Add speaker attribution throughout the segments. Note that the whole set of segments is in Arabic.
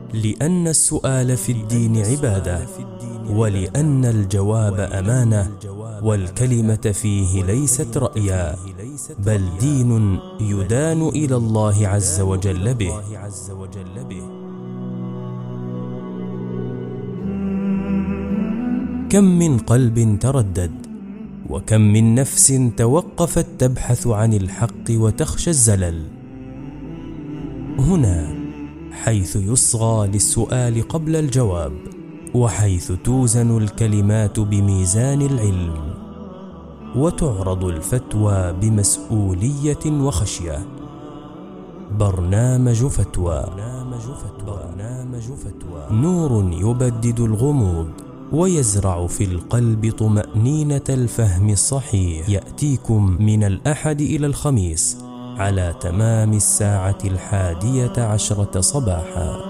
Speaker 1: لأن السؤال في الدين عبادة، ولأن الجواب أمانة، والكلمة فيه ليست رأيا، بل دين يدان إلى الله عز وجل به. كم من قلب تردد، وكم من نفس توقفت تبحث عن الحق وتخشى الزلل. هنا حيث يصغى للسؤال قبل الجواب، وحيث توزن الكلمات بميزان العلم، وتعرض الفتوى بمسؤولية وخشية. برنامج فتوى، نور يبدد الغموض ويزرع في القلب طمأنينة الفهم الصحيح. يأتيكم من الأحد إلى الخميس على تمام 11:10 صباحا.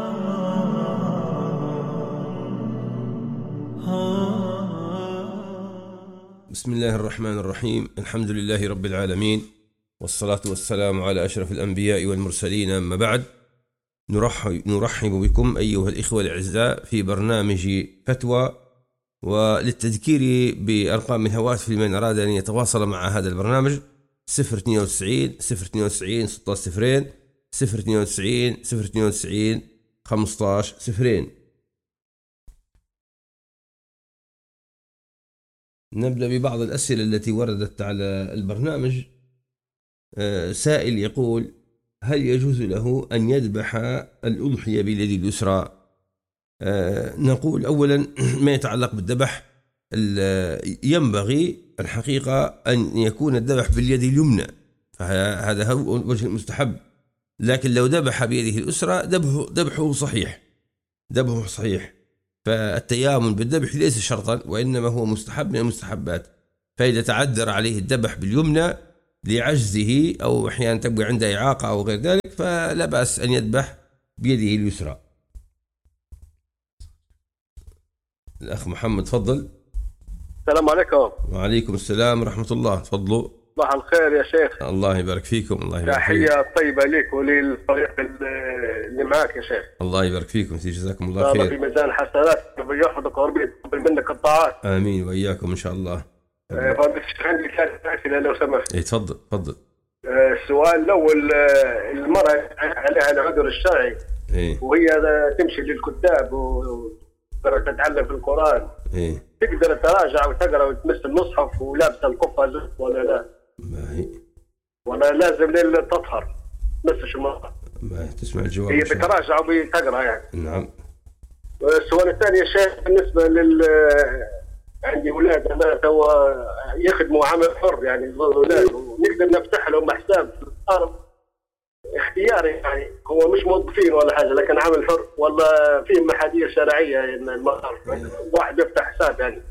Speaker 2: بسم الله الرحمن الرحيم. الحمد لله رب العالمين، والصلاة والسلام على أشرف الأنبياء والمرسلين. أما بعد، نرحب بكم أيها الإخوة الأعزاء في برنامج فتوى. وللتذكير بأرقام الهواتف لمن أراد أن يتواصل مع هذا البرنامج: 092 092 16 0، 092 092 15 0. نبدأ ببعض الأسئلة التي وردت على البرنامج. سائل يقول: هل يجوز له أن يذبح الأضحية باليد اليسرى؟ نقول أولا ما يتعلق بالذبح، ينبغي الحقيقة أن يكون الذبح باليد اليمنى، فهذا هو وجه المستحب. لكن لو ذبح بيده اليسرى ذبحه صحيح. فالتيامن بالذبح ليس شرطا، وإنما هو مستحب من المستحبات. فإذا تعذر عليه الذبح باليمنى لعجزه أو أحيانا تبقى عنده إعاقة أو غير ذلك، فلا بأس أن يذبح بيده اليسرى. الأخ محمد، تفضل.
Speaker 3: السلام عليكم.
Speaker 2: وعليكم السلام ورحمة الله. تفضلوا.
Speaker 3: صباح الخير يا شيخ.
Speaker 2: الله يبارك فيكم. الله يبارك فيكم.
Speaker 3: تحية طيبة لك وللفريق اللي معك يا شيخ.
Speaker 2: الله يبارك فيكم، جزاكم الله خير.
Speaker 3: في ميزان حسنات ويحفظك وربي يقبل منك الطاعات.
Speaker 2: آمين وإياكم إن شاء الله.
Speaker 3: عندي ثلاث أسئلة لو سمحت.
Speaker 2: تفضل.
Speaker 3: السؤال الأول: المرأة عليها العذر الشرعي، وهي تمشي للكتاب وتتعلم في القرآن، تقدر تراجع وتقرأ وتمس المصحف ولابسة القفة ولا لا؟ ولا لازم تطهر تمسش المصحف؟
Speaker 2: تسمع الجواب.
Speaker 3: هي بتراجع وبتقرأ يعني.
Speaker 2: نعم.
Speaker 3: السؤال الثاني يا شيخ: بالنسبة عندي أولاد أنا يخدموا عمل حر، يعني الأولاد، ونقدر نفتح لهم حساب في الأرض اختياري، يعني هو مش موظفين ولا حاجة، لكن عمل حر، ولا في محاذير شرعية إن المرأة واحد يفتح حساب يعني؟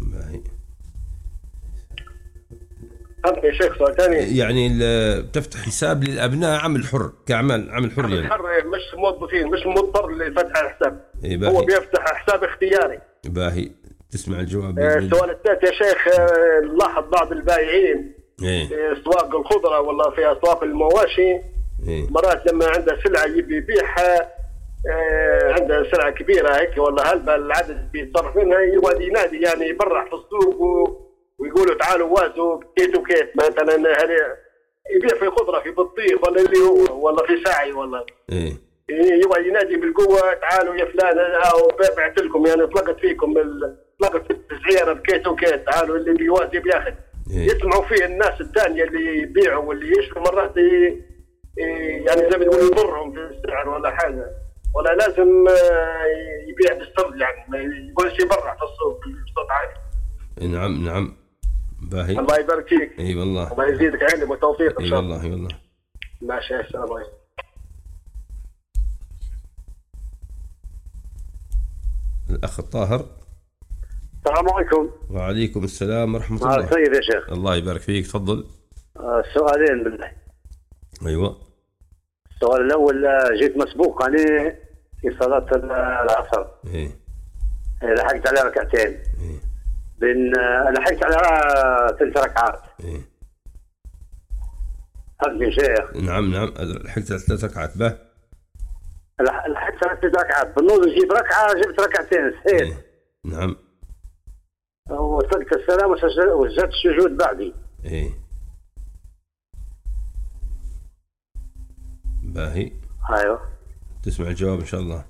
Speaker 3: فهمت يا شيخ؟ سؤال ثاني
Speaker 2: يعني بتفتح حساب للأبناء عمل حر، عمل حر يعني
Speaker 3: حر، مش موظفين، مش مضطر لفتح الحساب. هو بيفتح حساب اختياري.
Speaker 2: باهي. تسمع الجواب.
Speaker 3: السؤال الثالث يا شيخ: نلاحظ بعض البائعين في أسواق الخضرة ولا في أسواق المواشي، مرات لما عنده سلعة يبي يبيعها، عنده سلعة كبيرة هيك ولا هلبة العدد بيتصرف منها، يقعد ينادي يعني يبرح في السوق ويقولوا تعالوا وازوا كيت وكيت مثلا، يبيع في خضرة في بطيخ ولا اللي هو ولا في ساعي ولا يقعد ينادي بالقوة: تعالوا يا فلان بعت لكم، يعني طلقت فيكم طلقت في التسعيرة بكيت وكيت، تعالوا اللي بيوازي بياخذ. يسمعوا فيه الناس الثانية اللي يبيعوا واللي يشتروا، مرات يعني زي ما يقولوا يضرهم في السعر ولا حاجة، ولا لازم يبيع بالسر، يعني ما يقولش يبرع في السوق بصوت عالي.
Speaker 2: نعم. باهي.
Speaker 3: الله يبارك فيك.
Speaker 2: اي والله.
Speaker 3: الله يزيدك علم وتوفيق ان شاء الله.
Speaker 2: اي والله.
Speaker 3: ماشي. السلام عليكم.
Speaker 2: الأخ الطاهر.
Speaker 3: السلام عليكم.
Speaker 2: وعليكم السلام ورحمة الله.
Speaker 3: سيد يا شيخ.
Speaker 2: الله يبارك فيك. تفضل.
Speaker 3: سؤالين بالله.
Speaker 2: أيوة.
Speaker 3: السؤال الأول: جيت مسبوق أنا في صلاة العصر، لحقت على ركعتين، لحقت على 3 ركعات. فهمت يا شيخ؟
Speaker 2: نعم. لحقت على 3 ركعات. به
Speaker 3: الحج 3 ركعات، بالنوض جيت ركعة جبت ركعتين سهيل.
Speaker 2: نعم.
Speaker 3: وصلت السلام وسجدت السجود بعدي.
Speaker 2: باهي.
Speaker 3: ايوه.
Speaker 2: تسمع الجواب ان شاء الله.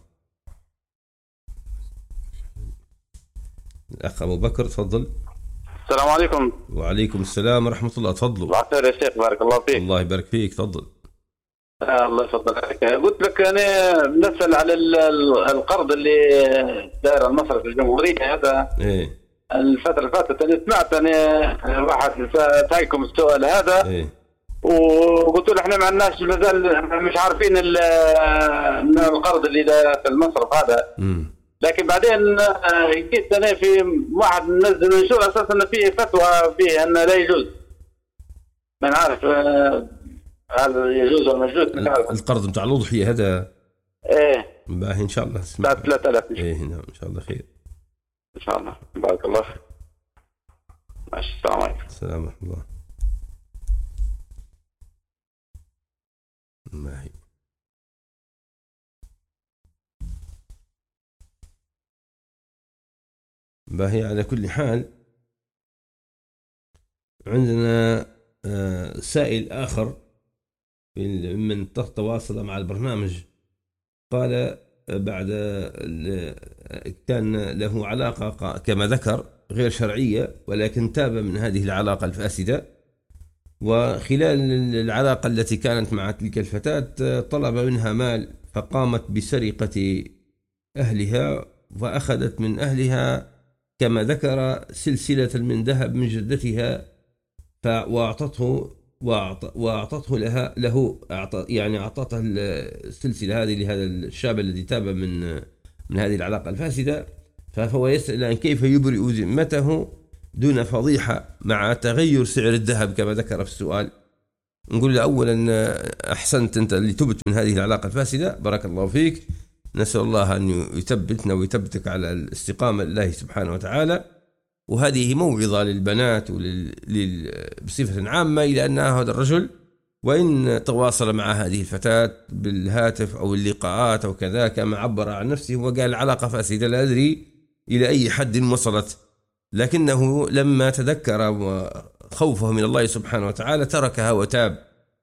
Speaker 2: الاخ ابو بكر تفضل.
Speaker 4: السلام عليكم.
Speaker 2: وعليكم السلام ورحمة الله. تفضلوا.
Speaker 4: الله خير يا شيخ، بارك الله فيك.
Speaker 2: الله يبارك فيك. تفضل.
Speaker 4: الله يفضلك. قلت لك انا بنسأل على القرض اللي داير المصرف الجمهورية هذا. الفترة اللي فاتت انا سمعت انا واحد سألكم السؤال هذا. وقلت له احنا ما عندناش مازال مش عارفين القرض اللي داير المصرف هذا. لكن بعدين جيت انا في واحد منزل منشور اساسا انه فيه فتوى فيه انه لا يجوز. ما نعرف هل يجوز ولا ما يجوز.
Speaker 2: القرض بتاع الأضحية هذا. باهي ان شاء الله.
Speaker 4: 3000.
Speaker 2: نعم ان شاء الله خير.
Speaker 4: ان شاء الله. بارك الله فيك. ماشي. السلام عليكم.
Speaker 2: السلام ورحمة الله. باهي. باهي على كل حال عندنا سائل آخر من تواصل مع البرنامج قال بعد كان له علاقة كما ذكر غير شرعية ولكن تاب من هذه العلاقة الفاسدة، وخلال العلاقة التي كانت مع تلك الفتاة طلب منها مال فقامت بسرقة أهلها وأخذت من أهلها كما ذكر سلسلة من ذهب من جدتها وأعطته له يعني أعطته السلسلة هذه لهذا الشاب الذي تاب من هذه العلاقة الفاسدة. فهو يسأل عن كيف يبرئ ذمته دون فضيحة مع تغير سعر الذهب كما ذكر في السؤال. نقول له أولا أحسنت أنت اللي تبت من هذه العلاقة الفاسدة، بارك الله فيك. نسأل الله أن يثبتنا ويثبتك على الاستقامة لله سبحانه وتعالى. وهذه موعظة للبنات بصفة عامة، إلى أن هذا الرجل وإن تواصل مع هذه الفتاة بالهاتف أو اللقاءات أو كذا كما عبر عن نفسه وقال العلاقة فاسدة لا أدري إلى أي حد وصلت، لكنه لما تذكر وخوفه من الله سبحانه وتعالى تركها وتاب،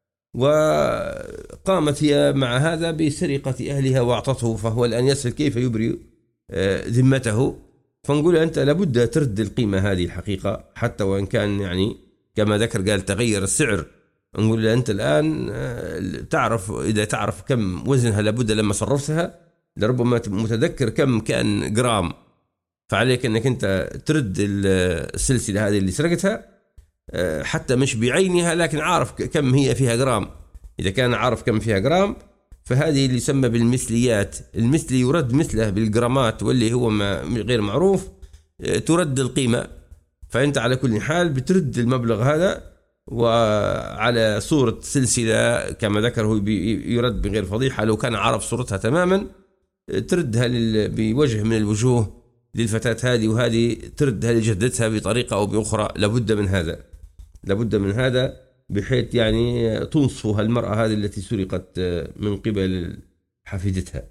Speaker 2: وقامت هي مع هذا بسرقة أهلها وأعطته. فهو الآن يسأل كيف يبرئ ذمته. فنقول أنت لابد ترد القيمة هذه الحقيقة حتى وإن كان يعني كما ذكر قال تغير السعر. نقول أنت الآن تعرف إذا تعرف كم وزنها لابد لما صرفتها لربما متذكر كم كان جرام، فعليك أنك أنت ترد السلسلة هذه اللي سرقتها حتى مش بعينها لكن عارف كم هي فيها جرام. إذا كان عارف كم فيها جرام فهذه اللي يسمى بالمثليات، المثلي يرد مثله بالجرامات واللي هو غير معروف ترد القيمة. فأنت على كل حال بترد المبلغ هذا وعلى صورة سلسلة كما ذكر هو يرد بغير فضيحة. لو كان عارف صورتها تماما تردها بوجه من الوجوه للفتاة هذه، وهذه تردها لجدتها بطريقة أو بأخرى. لابد من هذا بحيث يعني تنصفها المرأة هذه التي سرقت من قبل حفيدتها.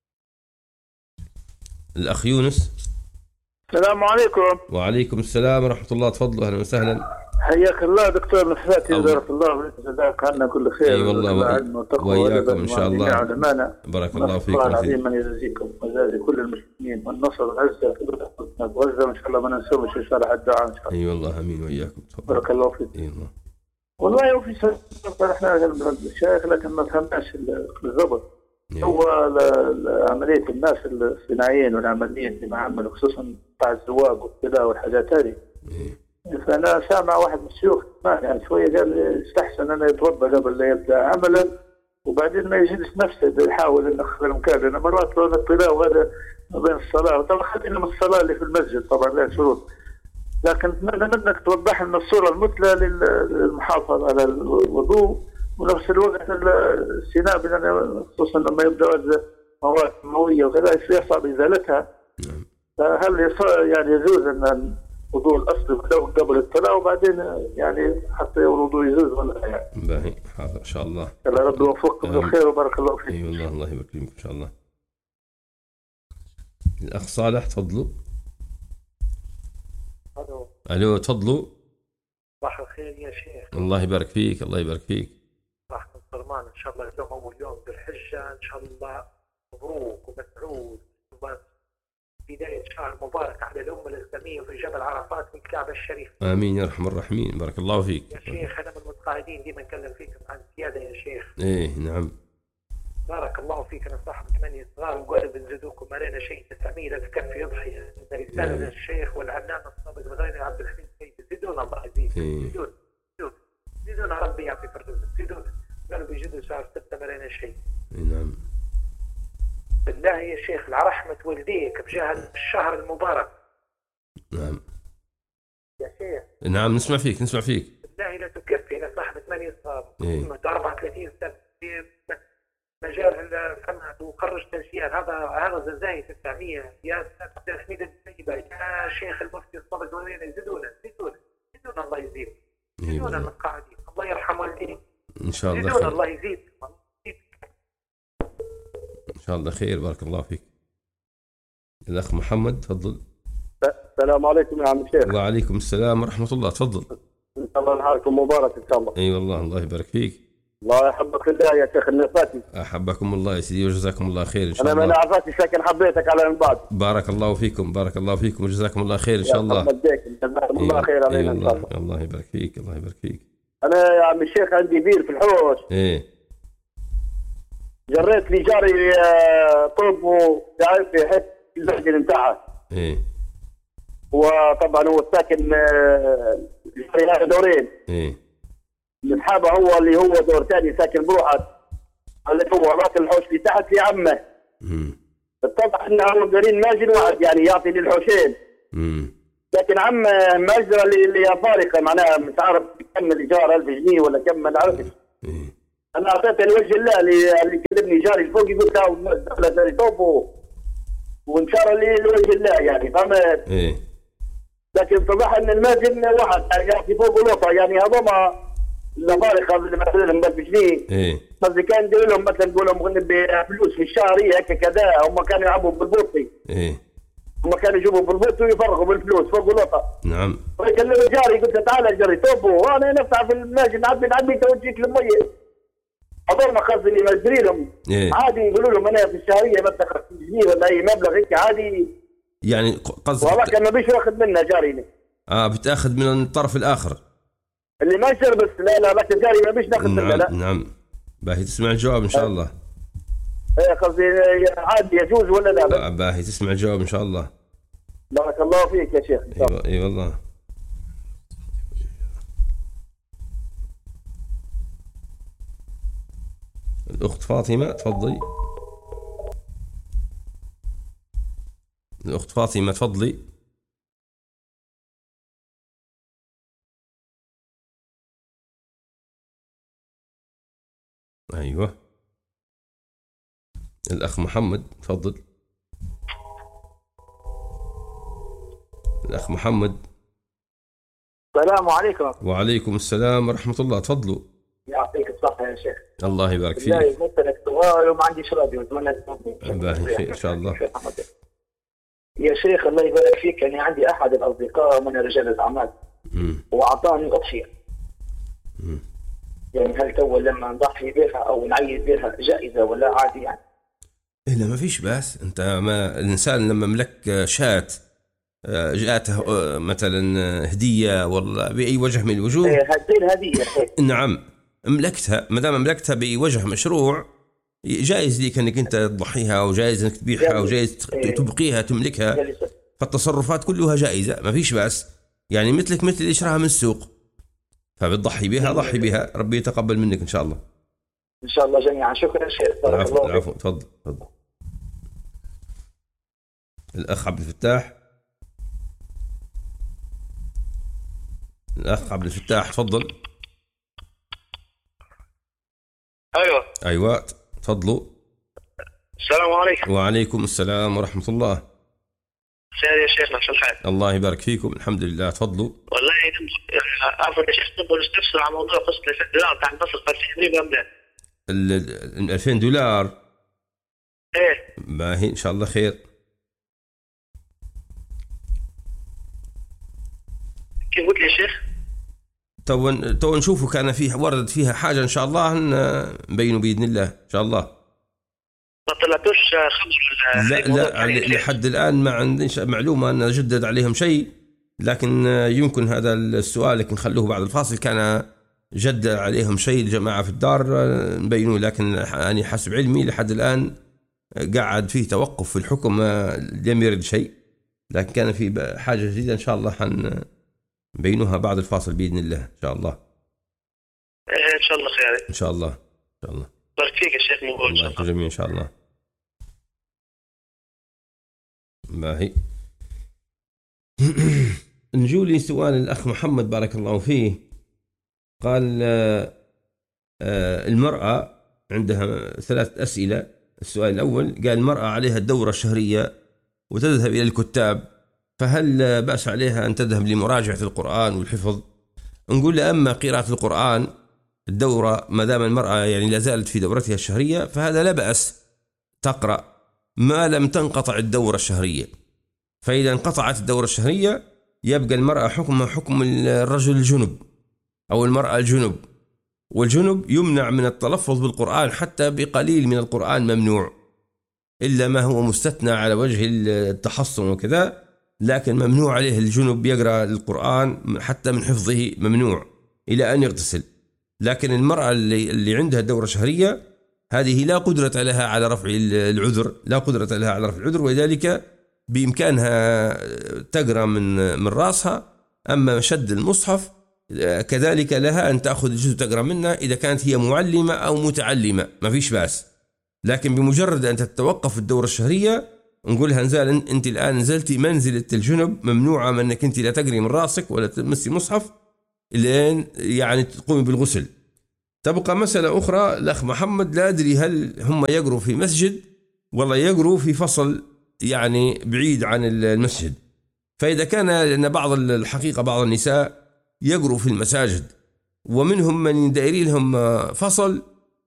Speaker 2: الأخ يونس.
Speaker 5: السلام عليكم.
Speaker 2: وعليكم السلام ورحمة الله. تفضلوا أهلا وسهلا.
Speaker 5: حياك الله دكتور نفساتي وزارة الله وجزاك عنا كل خير.
Speaker 2: أي والله وإياكم إن شاء الله. بارك الله فيكم.
Speaker 5: الله العظيم من يجزيكم ويجزي كل المسلمين والنصر والعزة وغزة إن شاء الله ما ننسوش في صالح الدعاء إن شاء الله.
Speaker 2: أي والله آمين وإياكم.
Speaker 5: بارك الله فيك.
Speaker 2: أي والله.
Speaker 5: والله وفي سؤال احنا الشيخ لكن ما فهمناش بالضبط. هو عملية الناس الصناعيين والعمليين اللي معمل خصوصا بتاع الزواج وكذا والحاجات هذه. فأنا سامع واحد من الشيوخ يعني شوية قال يستحسن أنه يتوضأ قبل لا يبدأ عملا وبعدين ما يجلس نفسه يحاول أن يخفى المكان، لأن مرات لو الطلاء وهذا ما بين الصلاة طبعا خلينا من الصلاة اللي في المسجد طبعا لها شروط، لكن نتمنى منك توضح لنا الصورة المثلى للمحافظة على الوضوء ونفس الوقت السناب خصوصا لما يبدأ مواد موية وكذا يصعب إزالتها. فهل يعني يجوز أن وضوء الأصل قبل الصلاة، وبعدين يعني حتى الوضوء يجوز ولا يعني.
Speaker 2: باهي حاضر إن شاء الله.
Speaker 5: الله رب يوفقكم بالخير وبارك الله فيك.
Speaker 2: أي والله الله يبارك فيك إن شاء الله. الأخ صالح تفضلوا. ألو تفضلوا.
Speaker 6: صباح الخير يا شيخ.
Speaker 2: الله يبارك فيك الله يبارك فيك.
Speaker 6: صباح الصرمان إن شاء الله اليوم أول يوم ذي الحجة إن شاء الله مبروك ومسعود بداية شهر مبارك على الأمة الإسلامية في جبل عرفات في الكعبة الشريفة.
Speaker 2: آمين يا أرحم الراحمين. بارك الله فيك
Speaker 6: يا شيخ. أنا من المتقاعدين ديما نكلم فيك عن السيادة يا شيخ.
Speaker 2: إيه نعم.
Speaker 6: بارك الله فيك. أنا صاحب 8 صغار وقال بنزيدوكم علينا شيء 900 كفي يضحية. رسالة للشيخ والعلامة الصادق الغيري عبد الحميد السيد. زيدونا الله يزيد. زيدونا ربي يعطي فردوس. زيدونا. قالوا بيجدوا شهر 6 مرينا شيء.
Speaker 2: نعم.
Speaker 6: بالله يا شيخ على رحمة والديك بجهة الشهر المبارك.
Speaker 2: نعم
Speaker 6: يا شيخ.
Speaker 2: نعم نسمع فيك نسمع فيك.
Speaker 6: بالله لا تكفي. أنا صاحب 8 صار 34 سنة في مجال الفن وخرج تمثيل. هذا زايد 900 يا أستاذ حميد السيبة يا شيخ المفتي الصادق وين يزيدونا الله يزيد. زيدونا المتقاعدين. الله يرحم والديك
Speaker 2: إن شاء الله.
Speaker 6: زيدونا الله يزيد.
Speaker 2: إن شاء الله خير. بارك الله فيك. الأخ محمد تفضل.
Speaker 3: السلام عليكم يا عم الشيخ.
Speaker 2: وعليكم السلام ورحمة الله. تفضل.
Speaker 3: إن شاء الله نهاركم مبارك إن شاء الله.
Speaker 2: أي والله الله يبارك فيك.
Speaker 3: الله يحبك الله يا شيخ النفاتي.
Speaker 2: أحبكم الله يا سيدي وجزاكم الله خير إن شاء الله.
Speaker 3: أنا من عفاتي لكن حبيتك على بعض.
Speaker 2: بارك الله فيكم بارك الله فيكم وجزاكم الله خير إن شاء الله.
Speaker 3: جزاكم الله خير علينا إن شاء الله.
Speaker 2: الله يبارك فيك الله يبارك فيك.
Speaker 3: أنا يا عم الشيخ عندي بير في الحوش.
Speaker 2: إيه.
Speaker 3: جريت لي جاري طوب وقاعد في حته المسجد بتاعه.
Speaker 2: ايه.
Speaker 3: وطبعا هو ساكن جاري هذا دورين.
Speaker 2: ايه.
Speaker 3: اصحابه هو اللي هو دور ثاني ساكن بروحه. اللي هو راس الحوش اللي تحت في عمه. اتضح ان هم دارين ماجن واحد يعني يعطي للحوشين. لكن عمه ماجره اللي فارقه معناها مش عارف كم الايجار 1000 جنيه ولا كم ما نعرفش. انا اعطيته لوجه الله اللي كلمني جاري الفوق يقول له داري توب وانشار لي لوجه الله يعني فهمت؟
Speaker 2: ايه.
Speaker 3: لكن اتضح ان الماجن واحد يعني يعطي فوق لوطه يعني هذوما الفارقه اللي مثلا 1000 جنيه.
Speaker 2: ايه.
Speaker 3: قصدي كان ندير لهم مثلا نقول لهم بفلوس في الشهر هيك كذا هم كانوا يلعبوا بالبوطي.
Speaker 2: ايه.
Speaker 3: هم كانوا يجيبوا بالبوطي ويفرغوا بالفلوس فوق لوطه.
Speaker 2: نعم.
Speaker 3: فكلم جاري قلت له تعال جاري توبو وانا نفتح في الماجن نعبي توجيك للميه. هذول ما خاص اللي مجري لهم.
Speaker 2: إيه؟
Speaker 3: عادي يقولوا لهم انا في الشهريه مثلا 50 جنيه ولا اي مبلغ هيك عادي.
Speaker 2: يعني قصدك
Speaker 3: والله كان ما بيش واخذ منه جاري.
Speaker 2: بتاخذ من الطرف الاخر.
Speaker 3: اللي ما يصير بس لا لكن جاري ما بيش ناخذ منه. لا
Speaker 2: نعم. باهي تسمع الجواب ان شاء الله.
Speaker 3: ايه قصدي عادي يجوز ولا لا؟
Speaker 2: باهي تسمع الجواب ان شاء الله.
Speaker 3: بارك الله فيك يا شيخ.
Speaker 2: اي والله. الأخت فاطمة تفضلي. الأخت فاطمة تفضلي. أيوة. الأخ محمد تفضل. الأخ محمد.
Speaker 7: السلام عليكم.
Speaker 2: وعليكم السلام ورحمة الله. تفضلوا.
Speaker 7: يعطيك الصحة يا شيخ.
Speaker 2: الله يبارك فيك.
Speaker 7: لا يمثلك صغار وما عنديش راديو اتمنى
Speaker 2: باهي خير ان شاء الله.
Speaker 7: يا شيخ الله يبارك فيك يعني عندي احد الاصدقاء من رجال الاعمال واعطاني اضحيه. يعني هل تو لما نضحي بها او نعيد بها جائزه ولا عادي يعني؟
Speaker 2: لا ما فيش بأس. انت ما الانسان لما ملك شاة جاءته مثلا هديه والله باي وجه من الوجوه.
Speaker 7: هدين هديه.
Speaker 2: نعم ملكتها. ما دام ملكتها بوجه مشروع جائز لك انك انت تضحيها وجائز انك تبيعها وجائز تبقيها تملكها. فالتصرفات كلها جائزه ما فيش بأس. يعني مثلك مثل اللي يشراها من السوق فبتضحي بها. ضحي بها ربي يتقبل منك ان شاء الله.
Speaker 7: ان شاء الله جميعا. شكرا شيخ. بارك الله فيك.
Speaker 2: العفو. تفضل. الاخ عبد الفتاح. الأخ عبد الفتاح تفضل. أيوة تفضلوا.
Speaker 3: السلام عليكم.
Speaker 2: وعليكم السلام ورحمة الله.
Speaker 8: خير يا شيخنا، شو الحال؟
Speaker 2: الله يبارك فيكم، الحمد لله. تفضلوا.
Speaker 8: والله عفوا يا شيخ، نبغى نستفسر على موضوع قصة $2000 تاع المصرف في رمضان.
Speaker 2: ال $2000
Speaker 8: ايه
Speaker 2: ما هي ان شاء الله خير.
Speaker 8: كيف قلت لي يا شيخ؟
Speaker 2: تو نشوفوا كان فيه وردت فيها حاجة إن شاء الله نبينوا بإذن الله إن شاء الله.
Speaker 8: ما طلعتوش خبر؟
Speaker 2: لا لحد الآن ما عنديش معلومة أن جدد عليهم شيء، لكن يمكن هذا السؤال لكن خلوه بعد الفاصل. كان جدد عليهم شيء الجماعة في الدار نبينوه، لكن يعني حسب علمي لحد الآن قاعد فيه توقف في الحكم، لم يرد شيء، لكن كان في حاجة جديدة إن شاء الله نبينوها بعد الفاصل بإذن الله إن شاء الله.
Speaker 8: إن شاء الله خير.
Speaker 2: إن شاء الله إن شاء الله.
Speaker 8: بارك فيك يا شيخ.
Speaker 2: الله جميل إن شاء الله. ما هي نجولي سؤال الأخ محمد بارك الله فيه. قال المرأة عندها 3 أسئلة. السؤال الأول قال المرأة عليها الدورة الشهرية وتذهب إلى الكتاب، فهل بأس عليها أن تذهب لمراجعة القرآن والحفظ؟ نقول له أما قراءة القرآن الدورة ما دام المرأة يعني لا زالت في دورتها الشهرية فهذا لا بأس تقرأ ما لم تنقطع الدورة الشهرية. فإذا انقطعت الدورة الشهرية يبقى المرأة حكمها حكم الرجل الجنب أو المرأة الجنب، والجنب يمنع من التلفظ بالقرآن، حتى بقليل من القرآن ممنوع إلا ما هو مستثنى على وجه التحصن وكذا، لكن ممنوع عليه الجنب يقرأ القرآن حتى من حفظه ممنوع إلى أن يغتسل. لكن المرأة اللي عندها الدورة الشهرية هذه لا قدرة لها على رفع العذر، لا قدرة لها على رفع العذر، ولذلك بإمكانها تقرأ من رأسها. أما شد المصحف كذلك لها أن تأخذ الجزء تقرأ منه إذا كانت هي معلمة أو متعلمة، ما فيش بأس. لكن بمجرد أن تتوقف الدورة الشهرية نقولها نزال أنت الآن نزلتي منزلة الجنب، ممنوعة من أنك أنت لا تقري من رأسك ولا تمسي مصحف لين يعني تقومي بالغسل. تبقى مسألة أخرى الأخ محمد لا أدري هل هم يقروا في مسجد ولا يقروا في فصل يعني بعيد عن المسجد. فإذا كان لأن بعض الحقيقة بعض النساء يقروا في المساجد ومنهم من دائري لهم فصل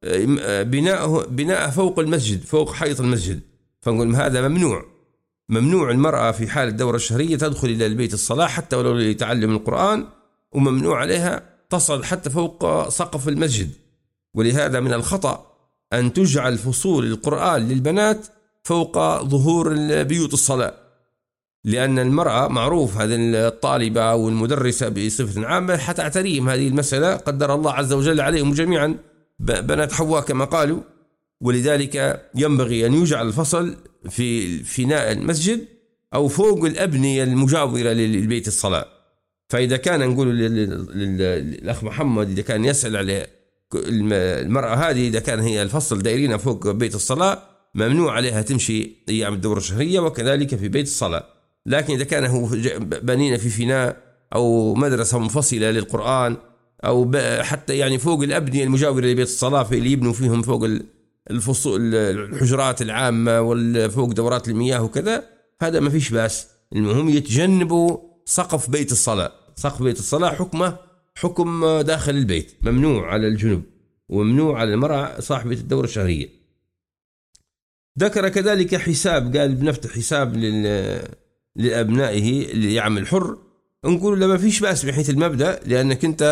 Speaker 2: بناء فوق المسجد فوق حيط المسجد، فنقول هذا ممنوع المرأة في حال الدورة الشهرية تدخل إلى البيت الصلاة حتى ولو لتعلم القرآن، وممنوع عليها تصعد حتى فوق سقف المسجد. ولهذا من الخطأ أن تجعل فصول القرآن للبنات فوق ظهور بيوت الصلاة، لأن المرأة معروف هذه الطالبة أو المدرسة بصفة عامة حتعتريهم هذه المسألة، قدر الله عز وجل عليهم جميعا بنات حواء كما قالوا. ولذلك ينبغي أن يجعل الفصل في فناء المسجد أو فوق الأبنية المجاورة للبيت الصلاة. فإذا كان نقول للأخ محمد إذا كان يسأل على المرأة هذه إذا كان هي الفصل دائرين فوق بيت الصلاة ممنوع عليها تمشي أيام الدورة الشهرية وكذلك في بيت الصلاة. لكن إذا كان هو بنينا في فناء أو مدرسة منفصلة للقرآن أو حتى يعني فوق الأبنية المجاورة لبيت الصلاة في اللي يبنوا فيهم فوق الفصول الحجرات العامة وفوق دورات المياه وكذا، هذا ما فيش بأس. المهم يتجنبوا سقف بيت الصلاة. سقف بيت الصلاة حكمه حكم داخل البيت، ممنوع على الجنب وممنوع على المرأة صاحبة الدورة الشهرية. ذكر كذلك حساب، قال بنفتح حساب لأبنائه اللي يعمل حر، نقول له ما فيش بأس بحيث المبدأ، لأنك أنت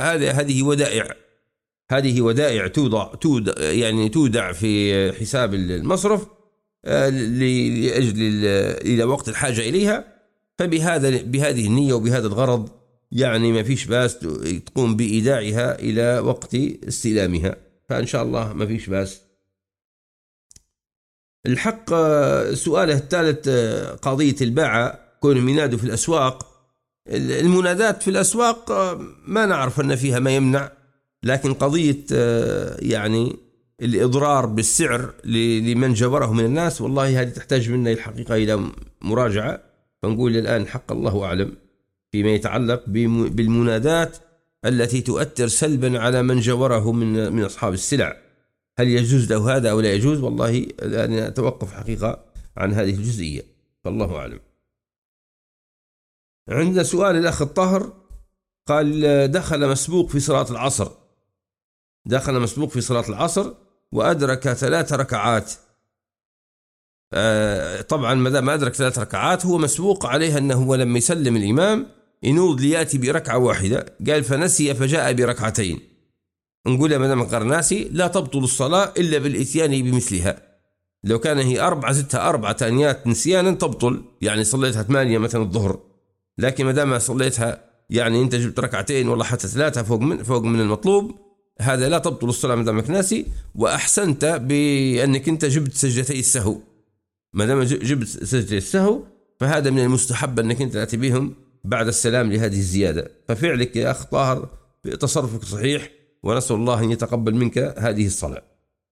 Speaker 2: هذه ودائع تودع في حساب المصرف لأجل إلى وقت الحاجة إليها. بهذه النية وبهذا الغرض يعني ما فيش بأس تقوم بإيداعها إلى وقت استلامها، فإن شاء الله ما فيش بأس. الحق سؤاله الثالث قضية الباعة كونهم ينادوا في الأسواق. المنادات في الأسواق ما نعرف أن فيها ما يمنع، لكن قضية يعني الإضرار بالسعر لمن جبره من الناس والله هذه تحتاج منا الحقيقة إلى مراجعة. فنقول الآن حق الله أعلم فيما يتعلق بالمنادات التي تؤثر سلبا على من جبره من أصحاب السلع، هل يجوز له هذا أو لا يجوز؟ والله أنا أتوقف حقيقة عن هذه الجزئية، فالله أعلم. عندنا سؤال الأخ الطاهر، قال دخل مسبوق في صلاة العصر وأدرك 3 ركعات. طبعا ما دام أدرك 3 ركعات هو مسبوق عليه أنه لما يسلم الإمام ينوض ليأتي بركعة واحدة، قال فنسي فجاء بركعتين. نقول ما دام قال ناسي لا تبطل الصلاة إلا بالإتيان بمثلها. لو كان هي 4 زدتها 4 تانيات نسيانا تبطل، يعني صليتها 8 مثلا الظهر، لكن ما دام صليتها يعني أنت جبت ركعتين والله حتى 3 فوق من المطلوب، هذا لا تبطل الصلاة ما دامك ناسي. وأحسنت بأنك أنت جبت سجدتي السهو، ما دام جبت سجدتي السهو فهذا من المستحب أنك أنت تأتي بهم بعد السلام لهذه الزيادة. ففعلك يا أخ طاهر تصرفك صحيح، ونسأل الله أن يتقبل منك هذه الصلاة.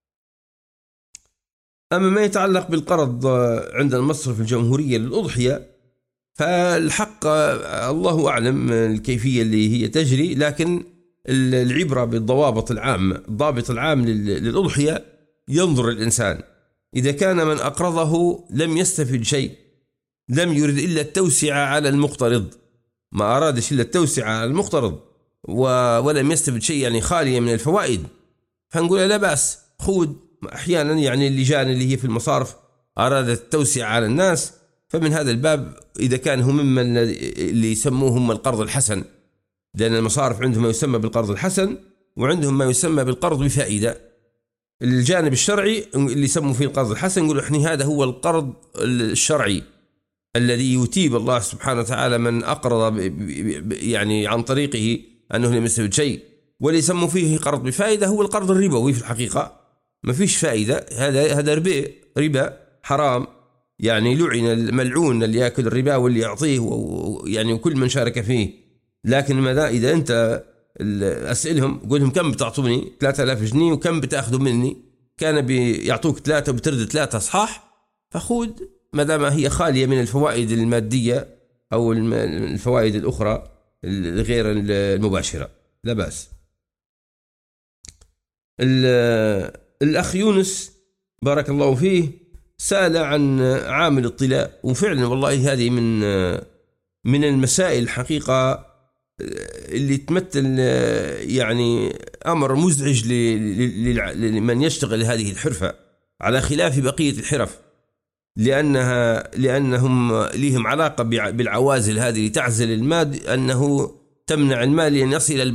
Speaker 2: أما ما يتعلق بالقرض عند المصرف الجمهورية للأضحية فالحق الله أعلم الكيفية اللي هي تجري، لكن العبرة بالضوابط العامة. الضابط العام للأضحية ينظر الإنسان، إذا كان من أقرضه لم يستفد شيء، لم يرد إلا التوسعة على المقترض، ما أرادش إلا التوسعة على المقترض ولم يستفد شيء، يعني خالية من الفوائد، فنقول لا بأس خود. أحيانا يعني اللجان اللي هي في المصارف أرادت التوسعة على الناس، فمن هذا الباب إذا كان هم ممن اللي يسموهم القرض الحسن، لأن المصارف عندهم ما يسمى بالقرض الحسن وعندهم ما يسمى بالقرض بفائدة. الجانب الشرعي اللي يسموا فيه القرض الحسن يقولوا إحنا هذا هو القرض الشرعي الذي يتيب الله سبحانه وتعالى من أقرض يعني عن طريقه أنه لم يستفد شيء. واللي يسموا فيه قرض بفائدة هو القرض الربوي، في الحقيقة ما فيش فائدة، هذا ربا حرام، يعني لعن الملعون اللي يأكل الربا واللي يعطيه يعني وكل من شارك فيه. لكن ماذا إذا أنت أسئلهم قولهم كم بتعطوني 3000 جنيه وكم بتأخذوا مني، كان بيعطوك 3 وبترد 3 صحاح، فخود ما دام هي خالية من الفوائد المادية أو الفوائد الأخرى غير المباشرة لا بأس. الأخ يونس بارك الله فيه سأل عن عامل الطلاء، وفعلا والله هذه من المسائل الحقيقة اللي تمثل يعني أمر مزعج لمن يشتغل هذه الحرفة، على خلاف بقية الحرف، لأنهم لهم علاقة بالعوازل هذه لتعزل المال، أنه تمنع المال أن يصل إلى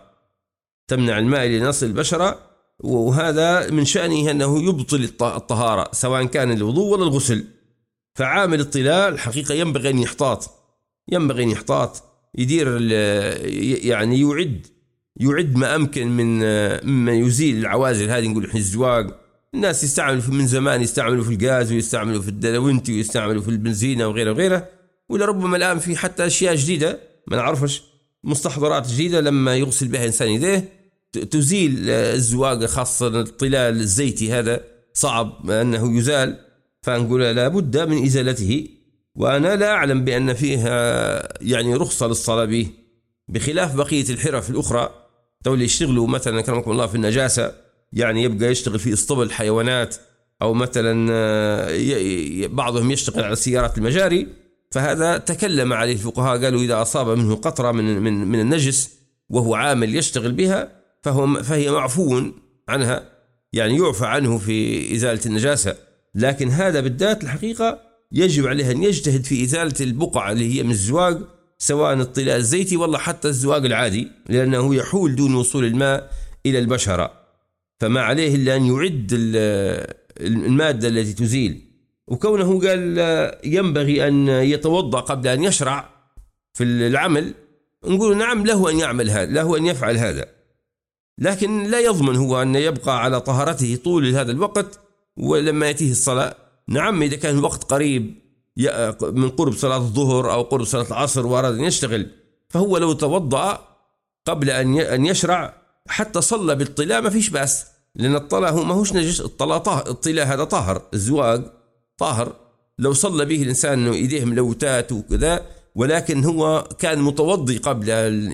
Speaker 2: البشرة، وهذا من شأنه أنه يبطل الطهارة سواء كان الوضوء ولا الغسل. فعامل الطلاء الحقيقة ينبغي أن يحتاط يدير يعني يعد ما أمكن مما يزيل العوازل هذه. نقول إحنا الزواج الناس يستعملوا من زمان، يستعملوا في الغاز ويستعملوا في الدلوينتي ويستعملوا في البنزينة وغيره، ولربما الآن في حتى أشياء جديدة ما نعرفش، مستحضرات جديدة لما يغسل بها إنسان يديه تزيل الزواج، خاصة الطلاء الزيتي هذا صعب أنه يزال، فنقول لا بد من إزالته. وأنا لا أعلم بأن فيها يعني رخصة للصلاة به، بخلاف بقية الحرف الأخرى تولي يشتغلوا مثلا كرمكم الله في النجاسة، يعني يبقى يشتغل في اسطبل الحيوانات، أو مثلا بعضهم يشتغل على سيارات المجاري، فهذا تكلم عليه الفقهاء قالوا إذا أصاب منه قطرة من النجس وهو عامل يشتغل بها فهي معفو عنها، يعني يعفى عنه في إزالة النجاسة. لكن هذا بالذات الحقيقة يجب عليه أن يجتهد في إزالة البقع اللي هي من الزواج، سواء الطلاء الزيتي ولا حتى الزواج العادي، لأنه يحول دون وصول الماء إلى البشرة، فما عليه إلا أن يعد المادة التي تزيل. وكونه قال ينبغي أن يتوضأ قبل أن يشرع في العمل، نقول نعم له أن يعمل هذا، له أن يفعل هذا، لكن لا يضمن هو أن يبقى على طهارته طول هذا الوقت ولما يأتيه الصلاة. نعم إذا كان الوقت قريب من قرب صلاة الظهر أو قرب صلاة العصر وأراد أن يشتغل، فهو لو توضأ قبل أن يشرع حتى صلى بالطلاء ما فيش بأس، لأن الطلاء هو ما هوش نجس، الطلاء هذا طاهر، الزواج طاهر، لو صلى به الإنسان إيديه ملوتات وكذا، ولكن هو كان متوضي قبل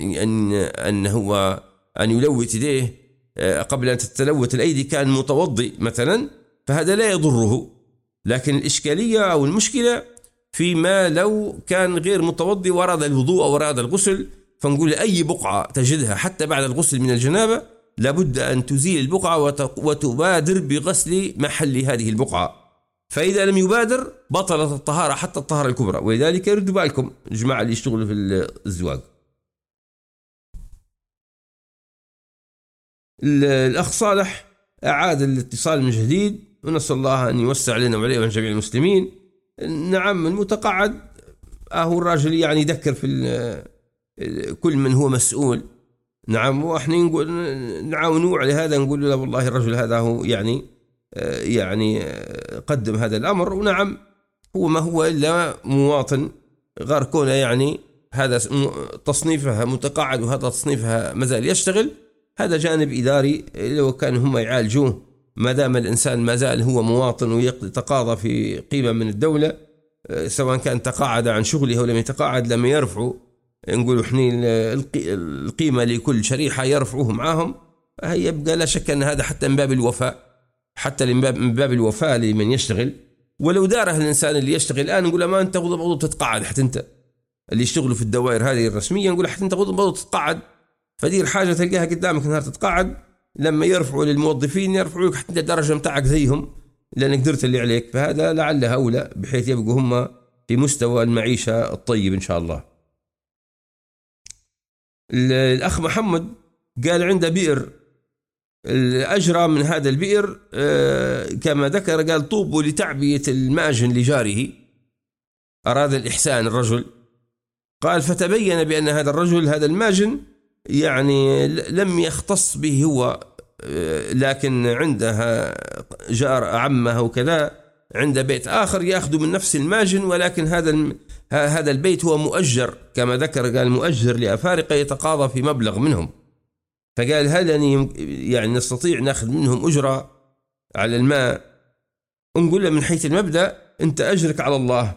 Speaker 2: أن يلوت يديه، قبل أن تتلوت الأيدي كان متوضي مثلا، فهذا لا يضره. لكن الإشكالية أو المشكلة فيما لو كان غير متوضي وأراد الوضوء أو أراد الغسل، فنقول أي بقعة تجدها حتى بعد الغسل من الجنابة لابد أن تزيل البقعة وتبادر بغسل محل هذه البقعة. فإذا لم يبادر بطلت الطهارة حتى الطهارة الكبرى. ولذلك يردوا بالكم الجماعة اللي يشتغلوا في الزواج. الأخ صالح أعاد الاتصال من جديد، ونسأل الله أن يوسع علينا وعليه وعلى جميع المسلمين. نعم المتقاعد هو الراجل يعني يذكر في كل من هو مسؤول. نعم، وإحنا نقول نعاونوا على هذا، نقول له والله الرجل هذا هو يعني قدم هذا الأمر، ونعم هو ما هو إلا مواطن غير كونه يعني هذا تصنيفها متقاعد وهذا تصنيفها مازال يشتغل. هذا جانب إداري لو كان هم يعالجوه، ما دام الإنسان ما زال هو مواطن ويتقاضى في قيمة من الدولة، سواء كان تقاعد عن شغله أو لم يتقاعد، لما يرفعوا نقولوا حنين القيمة لكل شريحة يرفعوه معاهم، هي يبقى لا شك أن هذا حتى من باب الوفاء، حتى من باب الوفاء لمن يشتغل. ولو داره الإنسان اللي يشتغل الآن نقول له ما أنت غضب تتقاعد، حتى أنت اللي يشتغلوا في الدوائر هذه الرسمية نقول حتى أنت غضب تتقاعد، فدير حاجة تلقاها قدامك نهار تتقاعد. لما يرفعوا للموظفين يرفعوا لك حتى الدرجة متاعك زيهم لأنك درت اللي عليك، فهذا لعله أولى بحيث يبقوا هم في مستوى المعيشة الطيب إن شاء الله. الأخ محمد قال عنده بئر، الأجرى من هذا البئر كما ذكر قال طوبوا لتعبية الماجن لجاره، أراد الإحسان الرجل. قال فتبين بأن هذا الرجل هذا الماجن يعني لم يختص به هو، لكن عندها جار عمه وكذا عند بيت آخر يأخذ من نفس الماجن، ولكن هذا البيت هو مؤجر كما ذكر، قال مؤجر لأفارقة يتقاضى في مبلغ منهم. فقال هل يعني نستطيع نأخذ منهم أجرة على الماء؟ نقول له من حيث المبدأ أنت أجرك على الله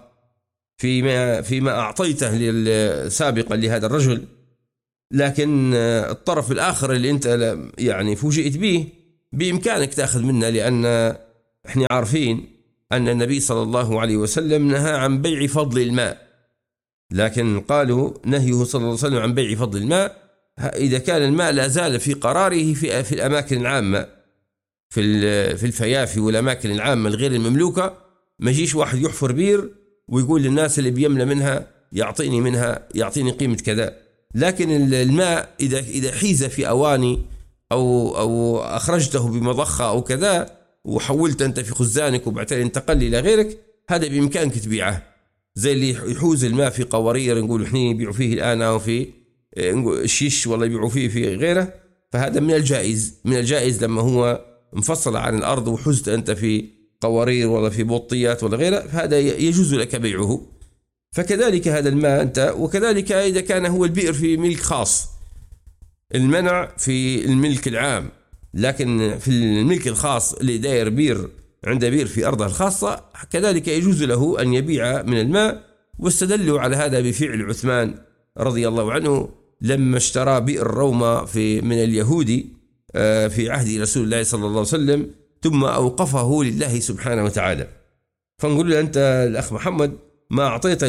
Speaker 2: فيما أعطيته سابقا لهذا الرجل، لكن الطرف الآخر اللي أنت يعني فوجئت به بإمكانك تأخذ منه، لأن احنا عارفين أن النبي صلى الله عليه وسلم نهى عن بيع فضل الماء، لكن قالوا نهيه صلى الله عليه وسلم عن بيع فضل الماء إذا كان الماء لا زال في قراره في الأماكن العامة، في الفيافي والأماكن العامة الغير المملوكة. ما يجيش واحد يحفر بير ويقول للناس اللي بيملى منها يعطيني قيمة كذا. لكن الماء إذا حيز في أواني أو أخرجته بمضخة أو كذا وحولت أنت في خزانك وبعدين انتقل إلى غيرك، هذا بإمكانك تبيعه. زي اللي يحوز الماء في قوارير نقول إحنا يبيعوا فيه الآن، أو في الشيش والله يبيعوا فيه في غيره، فهذا من الجائز لما هو مفصل عن الأرض وحزت أنت في قوارير ولا في بوطيات ولا غيره، فهذا يجوز لك بيعه. فكذلك هذا الماء أنت، وكذلك إذا كان هو البئر في ملك خاص، المنع في الملك العام، لكن في الملك الخاص اللي داير بير عنده بير في أرضه الخاصة كذلك يجوز له أن يبيع من الماء. واستدلوا على هذا بفعل عثمان رضي الله عنه لما اشترى بئر روما من اليهودي في عهد رسول الله صلى الله عليه وسلم، ثم أوقفه لله سبحانه وتعالى. فنقول له أنت الأخ محمد ما أعطيت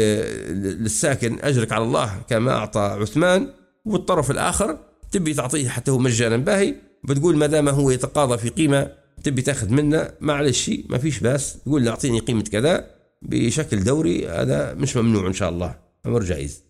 Speaker 2: للساكن أجرك على الله كما أعطى عثمان، والطرف الآخر تبي تعطيه حتى هو مجانا باهي، بتقول ما دام هو يتقاضى في قيمة تبي تاخذ منه، معلش ما فيش باس، تقول له أعطيني قيمة كذا بشكل دوري، هذا مش ممنوع إن شاء الله، أمر جائز.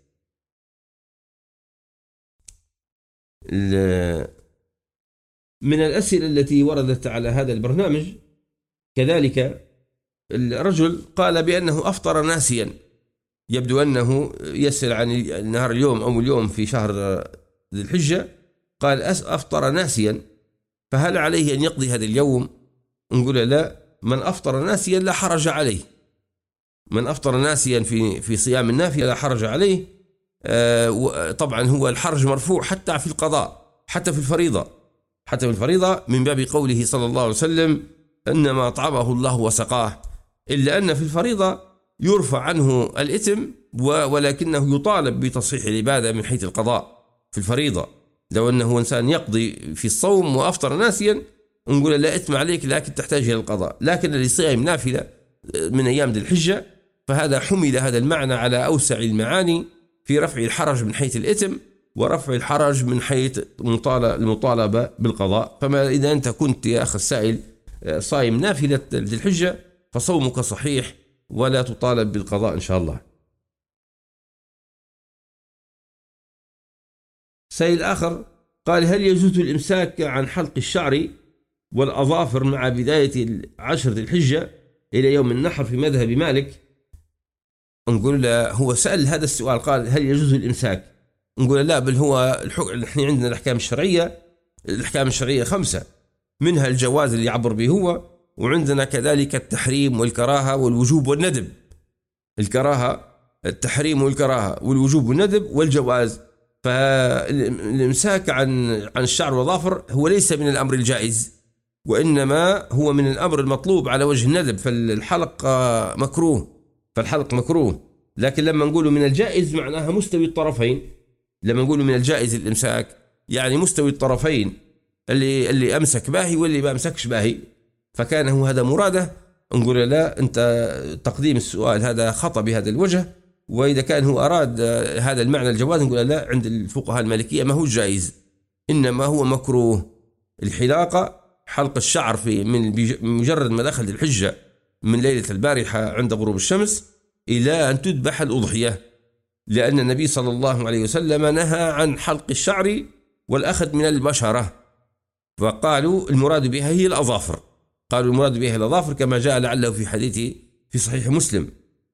Speaker 2: من الأسئلة التي وردت على هذا البرنامج كذلك الرجل قال بأنه أفطر ناسيا، يبدو أنه يسأل عن نهار اليوم أو اليوم في شهر ذي الحجة، قال أفطر ناسيا، فهل عليه أن يقضي هذا اليوم؟ نقول لا، من أفطر ناسيا لا حرج عليه، من أفطر ناسيا في صيام النافلة لا حرج عليه. طبعا هو الحرج مرفوع حتى في القضاء، حتى في الفريضة من باب قوله صلى الله عليه وسلم إنما أطعمه الله وسقاه، إلا أن في الفريضة يرفع عنه الإثم ولكنه يطالب بتصحيح العبادة من حيث القضاء. في الفريضة لو أنه إنسان يقضي في الصوم وأفطر ناسيا نقول لا إثم عليك، لكن تحتاج إلى القضاء. لكن اللي صيام نافلة من أيام ذي الحجة فهذا حمل هذا المعنى على أوسع المعاني في رفع الحرج من حيث الإثم ورفع الحرج من حيث المطالبة بالقضاء. فما إذا أنت كنت يا أخي السائل صايم نافلة ذي الحجة فصومك صحيح ولا تطالب بالقضاء إن شاء الله. سائل آخر قال: هل يجوز الإمساك عن حلق الشعر والأظافر مع بداية 10 ذي الحجة إلى يوم النحر في مذهب مالك؟ نقول له هو سأل هذا السؤال قال هل يجوز الإمساك؟ نقول لا، بل هو نحن عندنا الأحكام الشرعية 5 منها الجواز اللي يعبر به هو، وعندنا كذلك التحريم والكراهة والوجوب والندب. التحريم والكراهة والوجوب والندب والجواز. فالإمساك عن الشعر والظافر هو ليس من الأمر الجائز، وإنما هو من الأمر المطلوب على وجه الندب. فالحلق مكروه. لكن لما نقوله من الجائز معناها مستوي الطرفين. لما نقوله من الجائز الإمساك يعني مستوي الطرفين، اللي أمسك باهي واللي ما أمسكش باهي. فكان هو هذا مراده. نقول لا، أنت تقديم السؤال هذا خطأ بهذا الوجه. وإذا كان هو أراد هذا المعنى الجواز نقول لا، عند الفقهاء المالكية ما هو جائز، إنما هو مكروه. الحلاقة حلق الشعر من مجرد ما دخل الحجة من ليلة البارحة عند غروب الشمس إلى أن تذبح الأضحية، لأن النبي صلى الله عليه وسلم نهى عن حلق الشعر والأخذ من البشرة. فقالوا المراد بها هي الأظافر، كما جاء لعله في حديث في صحيح مسلم.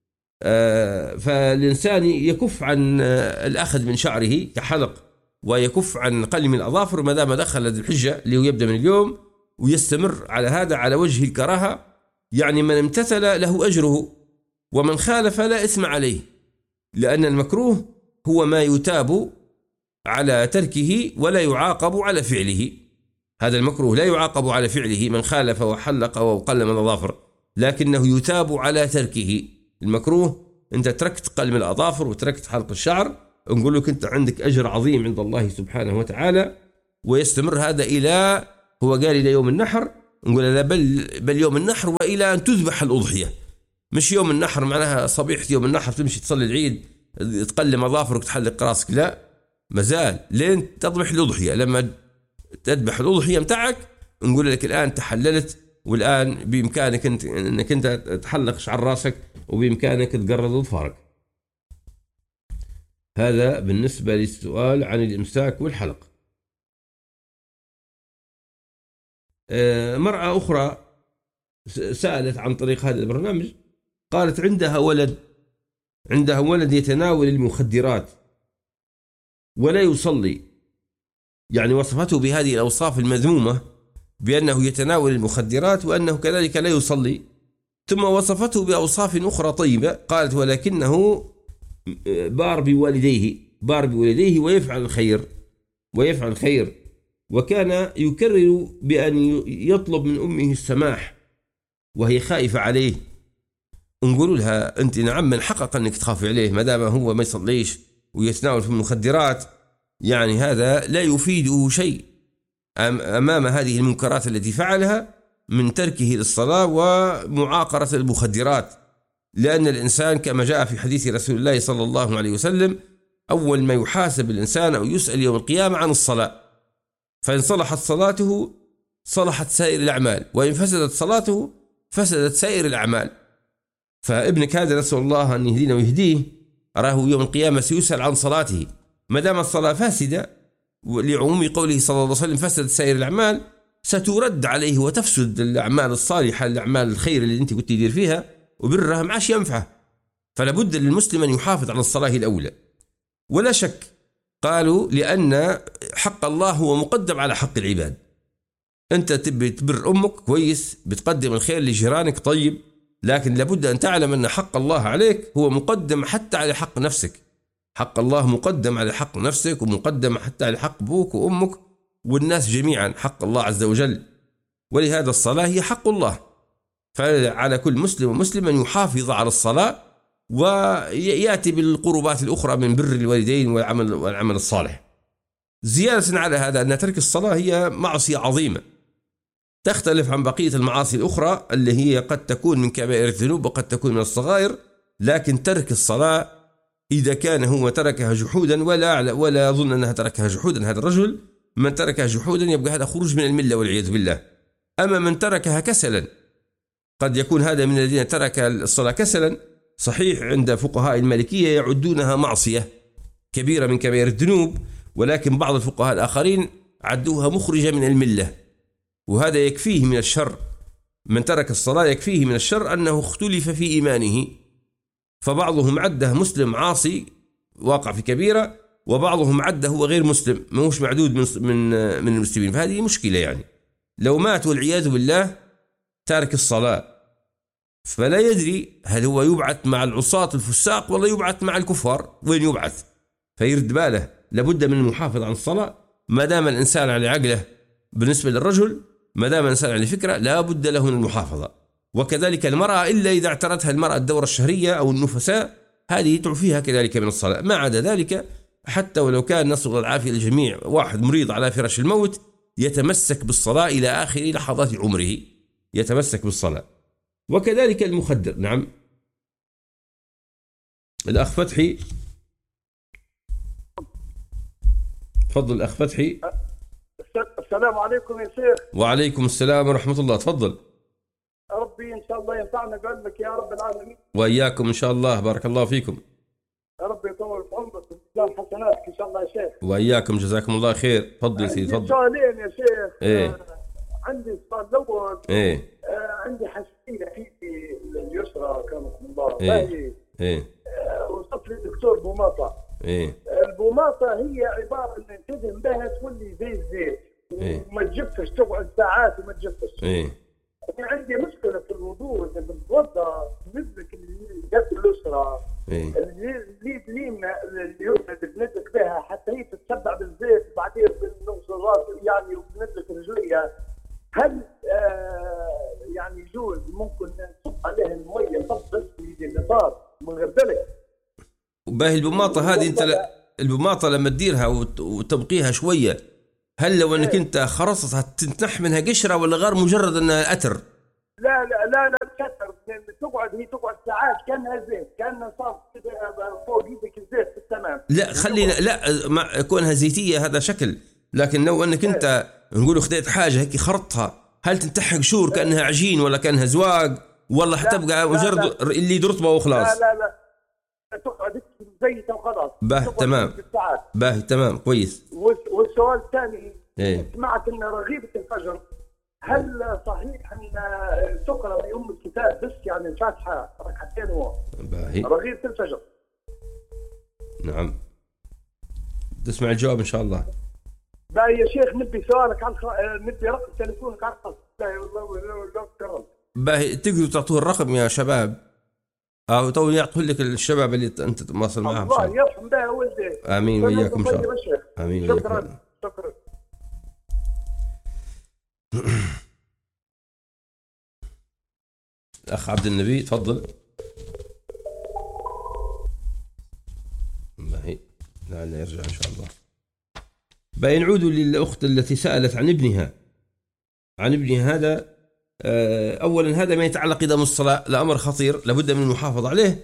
Speaker 2: فالإنسان يكف عن الأخذ من شعره كحلق، ويكف عن قلم الأظافر ما دام دخل الحجة اللي هو يبدأ من اليوم، ويستمر على هذا على وجه الكراهة. يعني من امتثل له أجره ومن خالف لا إثم عليه، لأن المكروه هو ما يتاب على تركه ولا يعاقب على فعله. هذا المكروه لا يعاقب على فعله من خالف وحلق وقلم الأظافر، لكنه يتاب على تركه. المكروه أنت تركت قلم الأظافر وتركت حلق الشعر، نقول لك أنت عندك أجر عظيم عند الله سبحانه وتعالى، ويستمر هذا إلى هو قال إلى يوم النحر. نقول لا، بل يوم النحر وإلى أن تذبح الأضحية. مش يوم النحر معناها صبيحة يوم النحر تمشي تصلي العيد تقلم أظافرك وتحلق راسك، لا، مازال لين تذبح الأضحية. لما تذبح الأضحية متاعك نقول لك الآن تحللت، والآن بإمكانك أنك أنت تحلق شعر راسك وبإمكانك تقرض أظفارك. هذا بالنسبة للسؤال عن الإمساك والحلق. مرأة أخرى سألت عن طريق هذا البرنامج، قالت عندها ولد يتناول المخدرات ولا يصلي، يعني وصفته بهذه الأوصاف المذمومة بأنه يتناول المخدرات وأنه كذلك لا يصلي، ثم وصفته بأوصاف أخرى طيبة. قالت ولكنه بار بوالديه ويفعل الخير، وكان يكرر بأن يطلب من أمه السماح وهي خائفة عليه. نقول لها أنت نعم من حقق أنك تخافي عليه ما دام هو ما يصليش ويتناول في المخدرات، يعني هذا لا يفيده شيء أمام هذه المنكرات التي فعلها من تركه للصلاة ومعاقرة المخدرات. لأن الإنسان كما جاء في حديث رسول الله صلى الله عليه وسلم أول ما يحاسب الإنسان أو يسأل يوم القيامة عن الصلاة، فإن صلحت صلاته صلحت سائر الأعمال، وإن فسدت صلاته فسدت سائر الأعمال. فابنك هذا نسأل الله أن يهدينا ويهديه، أراه يوم القيامة سيسأل عن صلاته، ما دام الصلاة فاسدة لعموم قوله صلى الله عليه وسلم فسدت سائر الأعمال، سترد عليه وتفسد الأعمال الصالحة، الأعمال الخير اللي أنت كنت تدير فيها وبرها معاش ينفعه. فلا بد للمسلم أن يحافظ على الصلاة الأولى ولا شك. قالوا لأن حق الله هو مقدم على حق العباد. أنت تبي تبر أمك كويس، بتقدم الخير لجيرانك طيب، لكن لابد أن تعلم أن حق الله عليك هو مقدم حتى على حق نفسك. حق الله مقدم على حق نفسك ومقدم حتى على حق أبوك وأمك والناس جميعا، حق الله عز وجل. ولهذا الصلاة هي حق الله، فعلى كل مسلم ومسلم أن يحافظ على الصلاة ويأتي بالقربات الأخرى من بر الوالدين والعمل الصالح. زيادة على هذا أن ترك الصلاة هي معصية عظيمة تختلف عن بقية المعاصي الأخرى اللي هي قد تكون من كبائر الذنوب وقد تكون من الصغائر، لكن ترك الصلاة إذا كان هو تركها جحودا ولا أظن أنها تركها جحودا، هذا الرجل من تركها جحودا يبقى هذا خروج من الملة والعياذ بالله. أما من تركها كسلا، قد يكون هذا من الذين ترك الصلاة كسلا، صحيح عند فقهاء المالكية يعدونها معصية كبيرة من كبائر الذنوب، ولكن بعض الفقهاء الآخرين عدوها مخرجة من الملة، وهذا يكفيه من الشر. من ترك الصلاة يكفيه من الشر أنه اختلف في إيمانه، فبعضهم عده مسلم عاصي واقع في كبيرة، وبعضهم عده هو غير مسلم مش معدود من المسلمين. فهذه مشكلة، يعني لو مات والعياذ بالله تارك الصلاة فلا يدري هل هو يبعث مع العصاة الفساق ولا يبعث مع الكفار، وين يبعث؟ فيرد باله لابد من المحافظة عن الصلاة ما دام الإنسان على عقله. بالنسبة للرجل ما دام الإنسان على فكرة لا بد له من المحافظة، وكذلك المرأة إلا إذا اعترتها المرأة الدورة الشهرية أو النفساء هذه تعفيها كذلك من الصلاة. ما عدا ذلك حتى ولو كان نسأل الله العافية للجميع واحد مريض على فراش الموت يتمسك بالصلاة إلى آخر لحظات عمره، يتمسك بالصلاة. وكذلك المخدر. نعم الأخ فتحي، تفضل الأخ فتحي.
Speaker 3: السلام عليكم يا شيخ.
Speaker 2: وعليكم السلام ورحمة الله، تفضل.
Speaker 3: ربي إن شاء الله ينفعنا بعلمك يا رب العالمين.
Speaker 2: وإياكم إن شاء الله، بارك الله فيكم.
Speaker 3: يا رب يطول في عمرك ويجزاك حسناتك إن شاء الله يا شيخ.
Speaker 2: وإياكم جزاكم الله خير. تفضل يا سيدي تفضل.
Speaker 3: سؤالين يا شيخ.
Speaker 2: إيه.
Speaker 3: عندي السؤال الأول.
Speaker 2: إيه.
Speaker 3: عندي حساسية في اليسرى كرمكم الله.
Speaker 2: إيه. إيه.
Speaker 3: وصلت للدكتور بوماطة.
Speaker 2: إيه.
Speaker 3: البوماطة هي عبارة إن تدهن بها تولي زي الزيت.
Speaker 2: إيه.
Speaker 3: وما تجفش، تقعد ساعات وما تجفش.
Speaker 2: إيه.
Speaker 3: عندي مشكلة في الوضوء، إذا بتوضأ تمزك اليد اليسرى.
Speaker 2: إيه.
Speaker 3: اليد اليمنى اليمنى بتمزك بها حتى هي تتشبع بالزيت، وبعدين بنغسل راسي يعني وبنمزك رجليها. هل يعني يجوز ممكن نصب عليها المية بس في النطار من غير ذلك؟
Speaker 2: باهي البماطة هذه أنت البماطة لما تديرها وتبقيها شوية، هل لو أنك أنت خرصتها تنتح منها قشرة ولا غير مجرد أنها أتر؟
Speaker 3: لا لا لا لا كتر، هي تقعد ساعات كأنها زيت، كأنها صار فوق ايدك الزيت في التمام.
Speaker 2: لا خلينا لا ما كونها زيتية هذا شكل، لكن لو أنك أنت نقول خديت حاجة هيك خرطها، هل تنتح قشور كأنها عجين ولا كأنها زواق ولا حتبقى مجرد اللي درطبة وخلاص؟
Speaker 3: لا لا لا تقعد زيتها وخلاص.
Speaker 2: باه تمام. باه تمام كويس.
Speaker 3: والسؤال الثاني،
Speaker 2: إيه؟
Speaker 3: سمعت ان رغيبة الفجر هل صحيح ان تقرا بأم الكتاب بس يعني الفاتحة ركعتين
Speaker 2: باهي
Speaker 3: رغيبة الفجر؟
Speaker 2: نعم تسمع الجواب ان شاء الله.
Speaker 3: باهي يا شيخ، نبي سؤالك عن نبي رقم تليفونك على الخط. والله كرم.
Speaker 2: باهي تقدروا تعطوه الرقم يا شباب، أو تو يعطوه لك الشباب اللي أنت تواصل معهم.
Speaker 3: الله يرحم بها ولدي.
Speaker 2: آمين وإياكم إن شاء الله. آمين.
Speaker 3: شكرا شكرا.
Speaker 2: أخ عبد النبي تفضل. باهي لعله يرجع إن شاء الله. باهي نعود للأخت التي سألت عن ابنها. هذا أولا هذا ما يتعلق إذا من الصلاة لأمر خطير لابد من المحافظة عليه.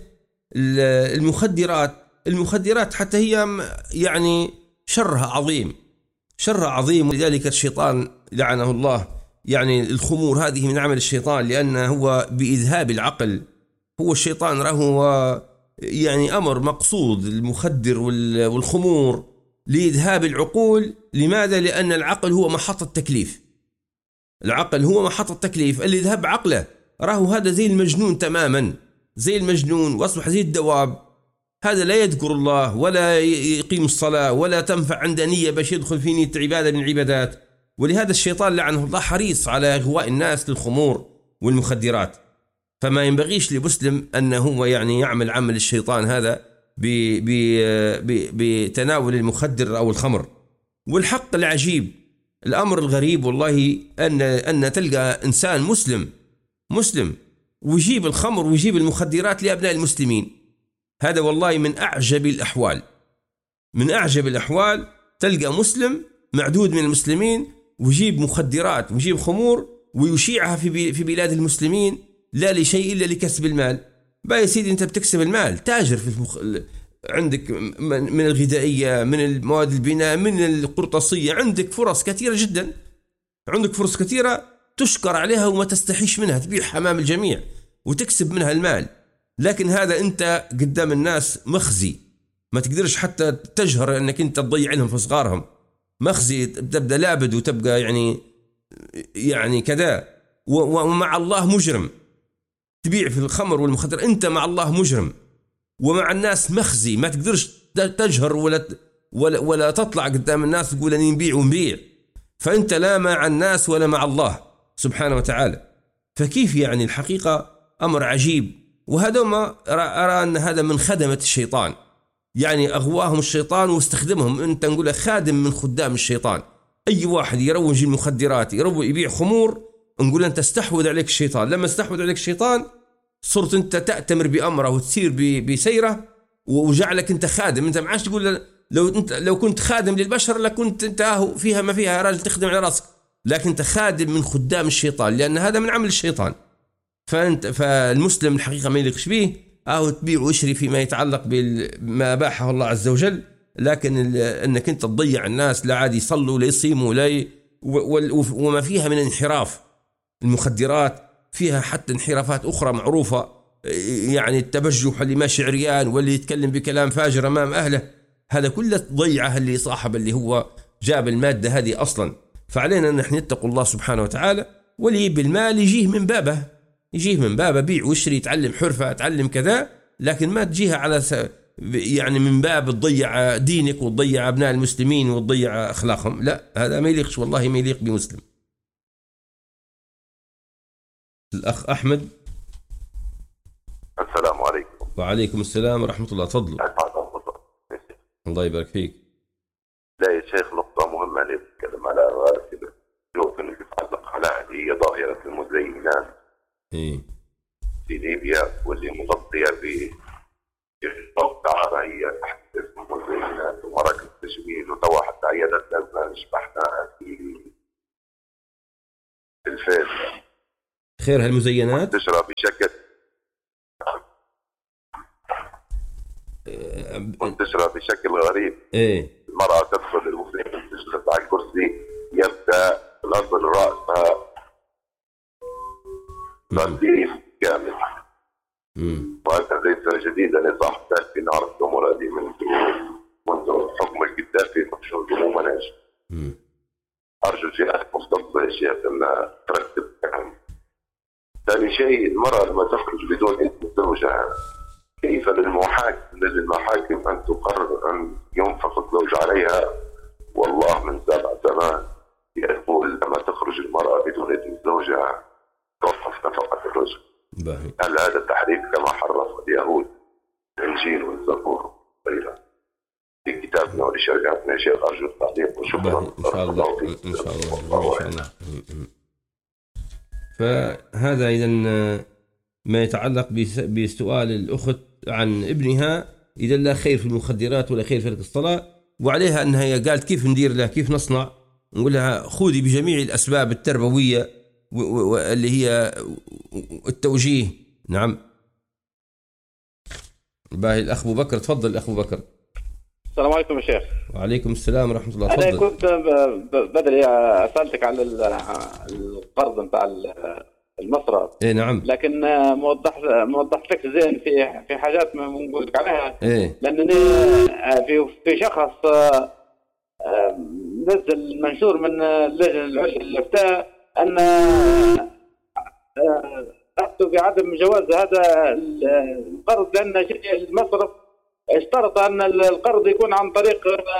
Speaker 2: المخدرات حتى هي يعني شرها عظيم، ولذلك الشيطان لعنه الله، يعني الخمور هذه من عمل الشيطان، لأنه هو بإذهاب العقل. هو الشيطان هو يعني أمر مقصود المخدر والخمور لإذهاب العقول. لماذا؟ لأن العقل هو محطة التكليف. اللي يذهب عقله هذا زي المجنون تماما، زي المجنون واصبح زي الدواب. هذا لا يذكر الله ولا يقيم الصلاة ولا تنفع عند نية باش يدخل في نية عبادة من العبادات. ولهذا الشيطان لعنه الله حريص على إغواء الناس للخمور والمخدرات. فما ينبغيش لمسلم أنه يعني يعمل عمل الشيطان هذا بتناول المخدر أو الخمر. والحق العجيب، الأمر الغريب والله أن تلقى إنسان مسلم ويجيب الخمر ويجيب المخدرات لأبناء المسلمين. هذا والله من أعجب الأحوال. تلقى مسلم معدود من المسلمين ويجيب مخدرات ويجيب خمور ويشيعها في بلاد المسلمين، لا لشيء إلا لكسب المال. بقى يا سيدي أنت بتكسب المال، تاجر في عندك من الغذائية، من المواد البناء، من القرطاسية، عندك فرص كثيرة جدا، عندك فرص كثيرة تشكر عليها وما تستحيش منها، تبيعها أمام الجميع وتكسب منها المال. لكن هذا أنت قدام الناس مخزي، ما تقدرش حتى تجهر أنك أنت تضيع لهم في صغارهم، مخزي، تبدأ لابد وتبقى يعني كذا، ومع الله مجرم، تبيع في الخمر والمخدر، أنت مع الله مجرم، ومع الناس مخزي، ما تقدرش تجهر ولا تطلع قدام الناس تقول أني نبيع ونبيع، فأنت لا مع الناس ولا مع الله سبحانه وتعالى. فكيف يعني الحقيقة أمر عجيب. وهذا ما أرى أن هذا من خدمة الشيطان، يعني أغواهم الشيطان واستخدمهم. أنت نقول خادم من خدام الشيطان. أي واحد يروج المخدرات، يبيع خمور، نقول أنت استحوذ عليك الشيطان. لما استحوذ عليك الشيطان صرت أنت تأتمر بأمره وتسير بسيره، وجعلك أنت خادم. أنت ما عادش تقول لو كنت خادم للبشر لكنت أنت فيها ما فيها راجل تخدم على رأسك، لكن أنت خادم من خدام الشيطان، لأن هذا من عمل الشيطان. فالمسلم الحقيقة ما يليقش به تبيع واشري فيما يتعلق بما أباحه الله عز وجل، لكن أنك أنت تضيع الناس، لا عاد يصلوا لا يصيموا وما فيها من انحراف. المخدرات فيها حتى انحرافات أخرى معروفة، يعني التبجح اللي ماشي عريان واللي يتكلم بكلام فاجر أمام أهله، هذا كله ضيعه اللي صاحب اللي هو جاب المادة هذه أصلا. فعلينا أن نحن نتقوا الله سبحانه وتعالى، واللي بالمال يجيه من بابه بيع واشري، يتعلم حرفة، يتعلم كذا، لكن ما تجيها على يعني من باب تضيع دينك وتضيع أبناء المسلمين وتضيع أخلاقهم. لا، هذا ما يليقش، والله ما يليق بمسلم. الأخ أحمد.
Speaker 9: السلام عليكم.
Speaker 2: وعليكم السلام ورحمة الله. تفضل. الله يبارك فيك.
Speaker 9: لا يا شيخ، نقطة مهمة اللي بتكلم على كده، اللي بتتعلق على هي ظاهرة المزينات في ليبيا، واللي مغطية بموقع هي تحت اسم المزينات ومراكز تجميل، وتوا حتى عيادات لازم شبحنا في الفيس.
Speaker 2: خير هالمزينات
Speaker 9: تشرى بشكل منتشرة بشكل غريب. المرأة تدخل المسلمين تجلس على الكرسي، يبدأ غسل رأسها تنظيف كامل. وهذا ليس جديدا لصاحب في نعرف الأمور هذه منذ حكم القذافي مشهور بمناج. أرجو جهات مختصة يا شيخ أن ترتب كلام. ثاني شيء، المرأة لما تخرج بدون إذن زوجها، كيف للمحاكم أن تقرر أن ينفق الزوج عليها؟ والله من 7 زمان يقول لما تخرج المرأة بدون إذن زوجها توقف نفقة الرجل. هل هذا تحريف كما حرف اليهود الإنجيل والزبور وغيرها في كتابنا ولشريعتنا؟ يا شيخ أرجو التعليق وشكرا.
Speaker 2: إن شاء الله. إن شاء الله. فهذا إذا ما يتعلق بسؤال الأخت عن ابنها، إذا لا خير في المخدرات ولا خير في الصلاة، وعليها أنها هي قالت كيف ندير لها، كيف نصنع. نقول لها خذي بجميع الأسباب التربوية اللي هي التوجيه. نعم. باهي الأخ أبو بكر. تفضل الأخ أبو بكر.
Speaker 4: السلام عليكم يا شيخ.
Speaker 2: وعليكم السلام ورحمة الله.
Speaker 4: أنا كنت بدري أسألتك على القرض نتاع المصرف.
Speaker 2: نعم.
Speaker 4: لكن موضح لك زين في حاجات ما نقول لك عليها. لأنني في شخص نزل منشور من اللجنة العليا للإفتاء أن أفتوا بعدم جواز هذا القرض، لأن المصرف اشترط أن القرض يكون عن طريق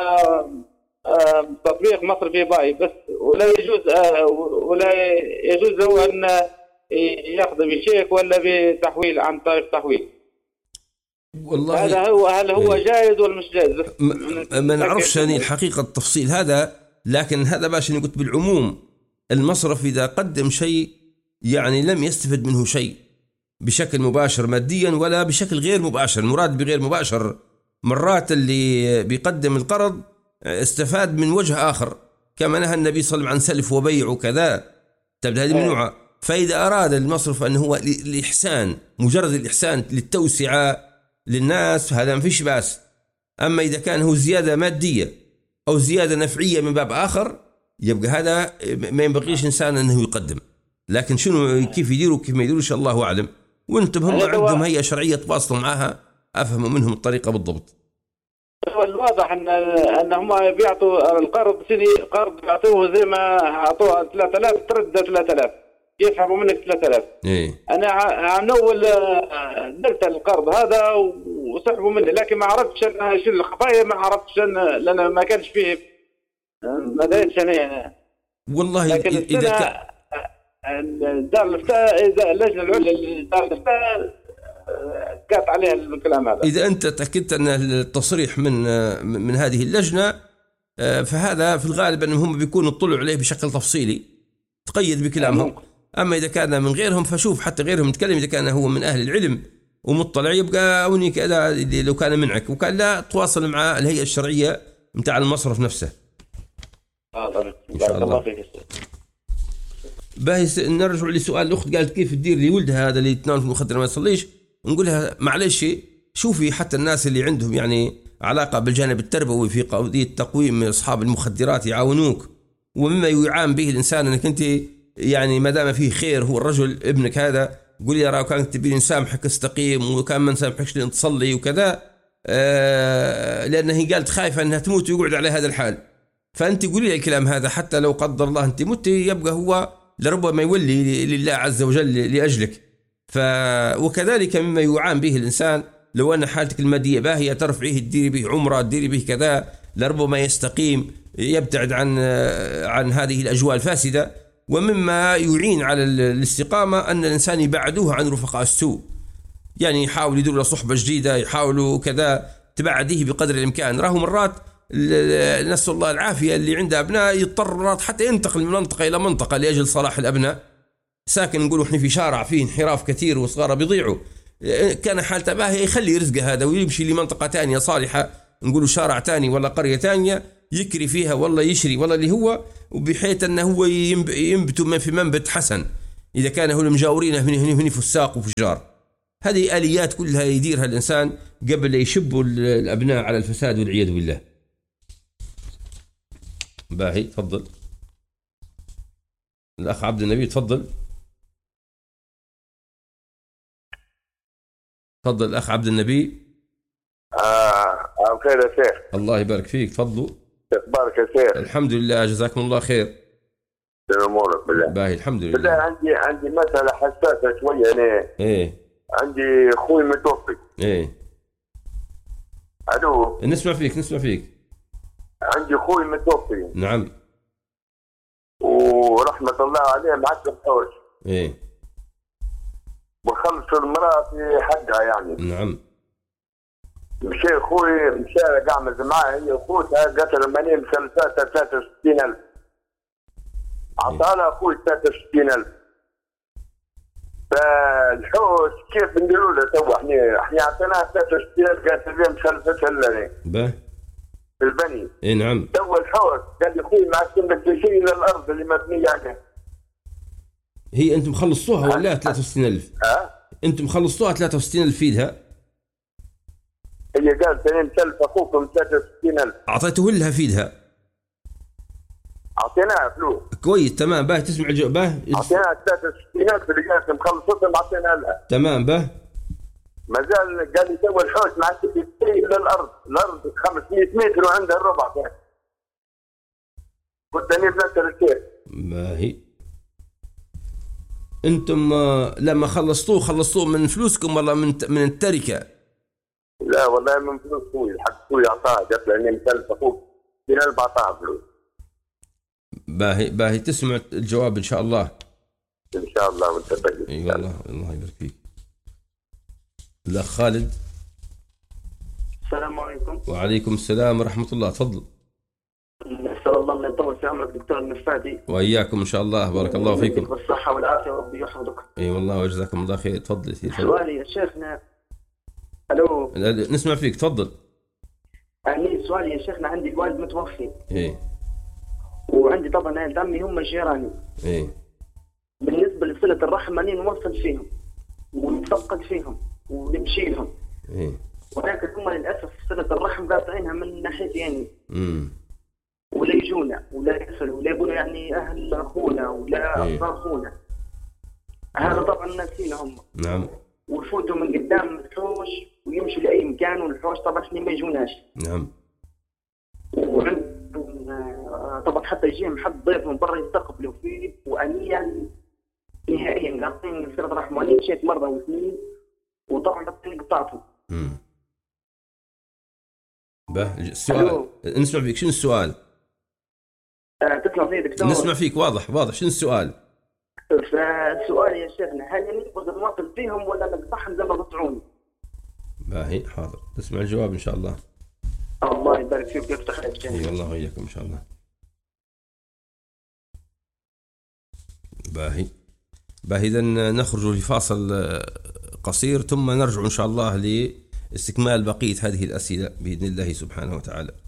Speaker 4: تطبيق مصرفي باي بس، ولا يجوز له أن يأخذ بشيك ولا بتحويل عن طريق تحويل.
Speaker 2: والله
Speaker 4: هل هو جائز ولا مش جائز؟
Speaker 2: ما نعرفش يعني الحقيقة التفصيل هذا، لكن هذا باش قلت بالعموم المصرف إذا قدم شيء يعني لم يستفد منه شيء بشكل مباشر ماديا ولا بشكل غير مباشر. المراد بغير مباشر مرات اللي بيقدم القرض استفاد من وجه آخر، كما نهى النبي صلى الله عليه وسلم عن سلف وبيع وكذا، تبدأ هذه ممنوعة. فإذا أراد المصرف أنه هو الإحسان، مجرد الإحسان للتوسعة للناس، هذا ما فيش بأس. أما إذا كان هو زيادة مادية أو زيادة نفعية من باب آخر، يبقى هذا ما ينبغيش إنسان أنه يقدم. لكن شنو كيف يديروا كيف ما يديروا إن شاء الله أعلم. وأنتم هم عندهم هيئة شرعية تواصلوا معها، أفهموا منهم الطريقة بالضبط.
Speaker 4: الواضح ان هم بيعطوا القرض قرض بيعطوه زي ما اعطوه 3000 ترد 3000 يسحبوا منك 3000. انا عن اول درت القرض هذا وسحبوا مني، لكن ما عرفتش انا شو الخطايا، ما عرفتش لان ما كانش فيه ما دايرش انا
Speaker 2: والله. اذا
Speaker 4: دار الافتاء، اذا اللجنه العليا لدار الافتاء قاط عليها الكلام هذا، إذا
Speaker 2: أنت تأكدت أن التصريح من هذه اللجنة، فهذا في الغالب أنهم بيكونوا اطلعوا عليه بشكل تفصيلي تقيد بكلامهم. أما إذا كان من غيرهم فشوف حتى غيرهم يتكلم، إذا كان هو من أهل العلم ومطلع يبقى أوني كذا لو كان منعك، وكان لا تواصل مع الهيئة الشرعية متاع المصرف نفسه. إن شاء الله. باهي نرجع لسؤال الأخت، قالت كيف تدير لولدها هذا اللي يتناول في المخدر ما يصليش. نقولها معلش شوفي حتى الناس اللي عندهم يعني علاقة بالجانب التربوي في قضية تقويم أصحاب المخدرات يعاونوك، ومما يعان به الإنسان أنك أنت يعني ما دام فيه خير، هو الرجل ابنك هذا قولي يا راو كانت تبين نسامحك استقيم، وكان ما نسامحكش لين تصلي وكذا، لأنه هي قالت خايفة أنها تموت ويقعد على هذا الحال. فأنت قولي لي الكلام هذا، حتى لو قدر الله أنت مت يبقى هو لربما يولي لله عز وجل لأجلك. وكذلك مما يعان به الإنسان لو أن حالتك المادية باهية ترفعيه، تديري به عمرة، تديري به كذا، لربما يستقيم يبتعد عن هذه الأجواء الفاسدة. ومما يعين على الاستقامة أن الإنسان يبعدوه عن رفقاء السوء، يعني يحاول يدور له صحبة جديدة، يحاولوا كذا تبعديه بقدر الإمكان. راهو مرات نسأل الله العافية اللي عنده أبناء يضطر مرات حتى ينتقل من منطقة إلى منطقة لأجل صلاح الأبناء. ساكن نقولوا إحنا في شارع فيه انحراف كثير وصغار بيضيعوا، كان حالته باهية يخلي رزقه هذا ويمشي لمنطقة تانية صالحة، نقولوا شارع تاني ولا قرية تانية يكري فيها والله يشري والله اللي هو، وبحيث أنه هو ينبتوا في منبت حسن إذا كان هو المجاورين هني فساق وفجار. هذه آليات كلها يديرها الإنسان قبل يشبوا الأبناء على الفساد والعياذ بالله. باهي تفضل الأخ عبد النبي، تفضل الأخ عبد النبي.
Speaker 9: خير يا شيخ.
Speaker 2: الله يبارك فيك، تفضلوا.
Speaker 9: اخبارك يا شيخ؟
Speaker 2: الحمد لله جزاكم الله خير.
Speaker 9: امورك بالله.
Speaker 2: باهي الحمد لله.
Speaker 9: بالله عندي مسألة حساسة شوية. أنا عندي أخوي متوفي. ألو.
Speaker 2: نسمع فيك. عندي
Speaker 9: أخوي متوفي.
Speaker 2: نعم.
Speaker 9: ورحمة الله عليه معسل حوش. وخلص المرأة في حدها يعني.
Speaker 2: نعم.
Speaker 9: مشي أخوي مشى قعمز معاه، هي أخوتها قتل مني مسلساتها 63,000. عطانا أخوي 63,000. فالحوش كيف نديروا له توا؟ احنا عطيناه 63,000 قالت لي مسلساتها لنا. في البني.
Speaker 2: نعم.
Speaker 9: توا الحوش قال لي أخوي معكم بدك تشيل الأرض اللي مبنية عليها.
Speaker 2: هي أنتم خلصتوها ولا 63,000؟ أنتم خلصتوها 63,000 فيدها؟
Speaker 9: هي قالت أنا مسلف أخوكم 63,000.
Speaker 2: أعطيته لها فيدها؟
Speaker 9: أعطيناها فلوس.
Speaker 2: كويس تمام. باه تسمع الجواب. باه
Speaker 9: أعطيناها 63,000 اللي قالت مخلصتهم أعطيناها لها.
Speaker 2: تمام. باه
Speaker 9: ما زال قال لي سوى الحوش مع تشيل الأرض 500 متر وعندها الربع كان. قلت أنا بنتر الشيخ.
Speaker 2: باهي أنتم لما خلصتوه من فلوسكم ولا من التركة؟
Speaker 9: لا والله من فلوس أخوي، حق أخوي أعطاها، قالت لي أنا مسلف أخوك 60,000 أعطاها فلوس.
Speaker 2: باهي تسمع الجواب إن شاء الله.
Speaker 9: إن شاء الله وأنت طيب.
Speaker 2: أي والله الله يبارك فيك. الأخ خالد.
Speaker 10: السلام عليكم.
Speaker 2: وعليكم السلام ورحمة الله، تفضل.
Speaker 10: نسأل الله أن يطول في عمرك دكتور النفادي.
Speaker 2: وإياكم إن شاء الله، بارك الله فيكم.
Speaker 10: بالصحة والعافية وربي يحفظك.
Speaker 2: أي والله وجزاكم الله خير. تفضل يا سيدي.
Speaker 10: سؤالي يا شيخنا. ألو.
Speaker 2: نسمع فيك، تفضل.
Speaker 10: سؤالي يا شيخنا، عندي الوالد متوفي. وعندي طبعا عيال عمي هم جيراني. بالنسبة صلة الرحم أني نوصل فيهم ونتفقد فيهم ونمشي لهم. ولكن هم للأسف صلة الرحم قاطعينها من ناحية يعني. ولا يجونا ولا يسألوا ولا يقولوا يعني أهل أخونا ولا أصدقاء أخونا. هذا طبعا ناسينا هم.
Speaker 2: نعم.
Speaker 10: ويفوتوا من قدام الحوش ويمشوا لأي مكان، والحوش طبعا احنا ما يجوناش.
Speaker 2: نعم.
Speaker 10: طبعا حتى يجيهم حد ضيف من برا يستقبلوا فيه، وأنيا نهائيا قاطعين صلة الرحم. وأني مشيت مرة واثنين وطبعا قطعتهم.
Speaker 2: السؤال نسمع فيك، شنو السؤال؟
Speaker 10: تسمع فيه دكتور؟
Speaker 2: نسمع فيك واضح. شنو السؤال؟
Speaker 10: فالسؤال يا شيخنا، هل يعني نقدر نواصل فيهم ولا نقطعهم زي ما قطعوني؟
Speaker 2: باهي حاضر، تسمع الجواب ان شاء الله.
Speaker 10: الله يبارك فيك ويفتح عليك جميعا.
Speaker 2: اي والله وياكم ان شاء الله. باهي إذا نخرج لفاصل قصير ثم نرجع ان شاء الله لاستكمال بقية هذه الأسئلة بإذن الله سبحانه وتعالى.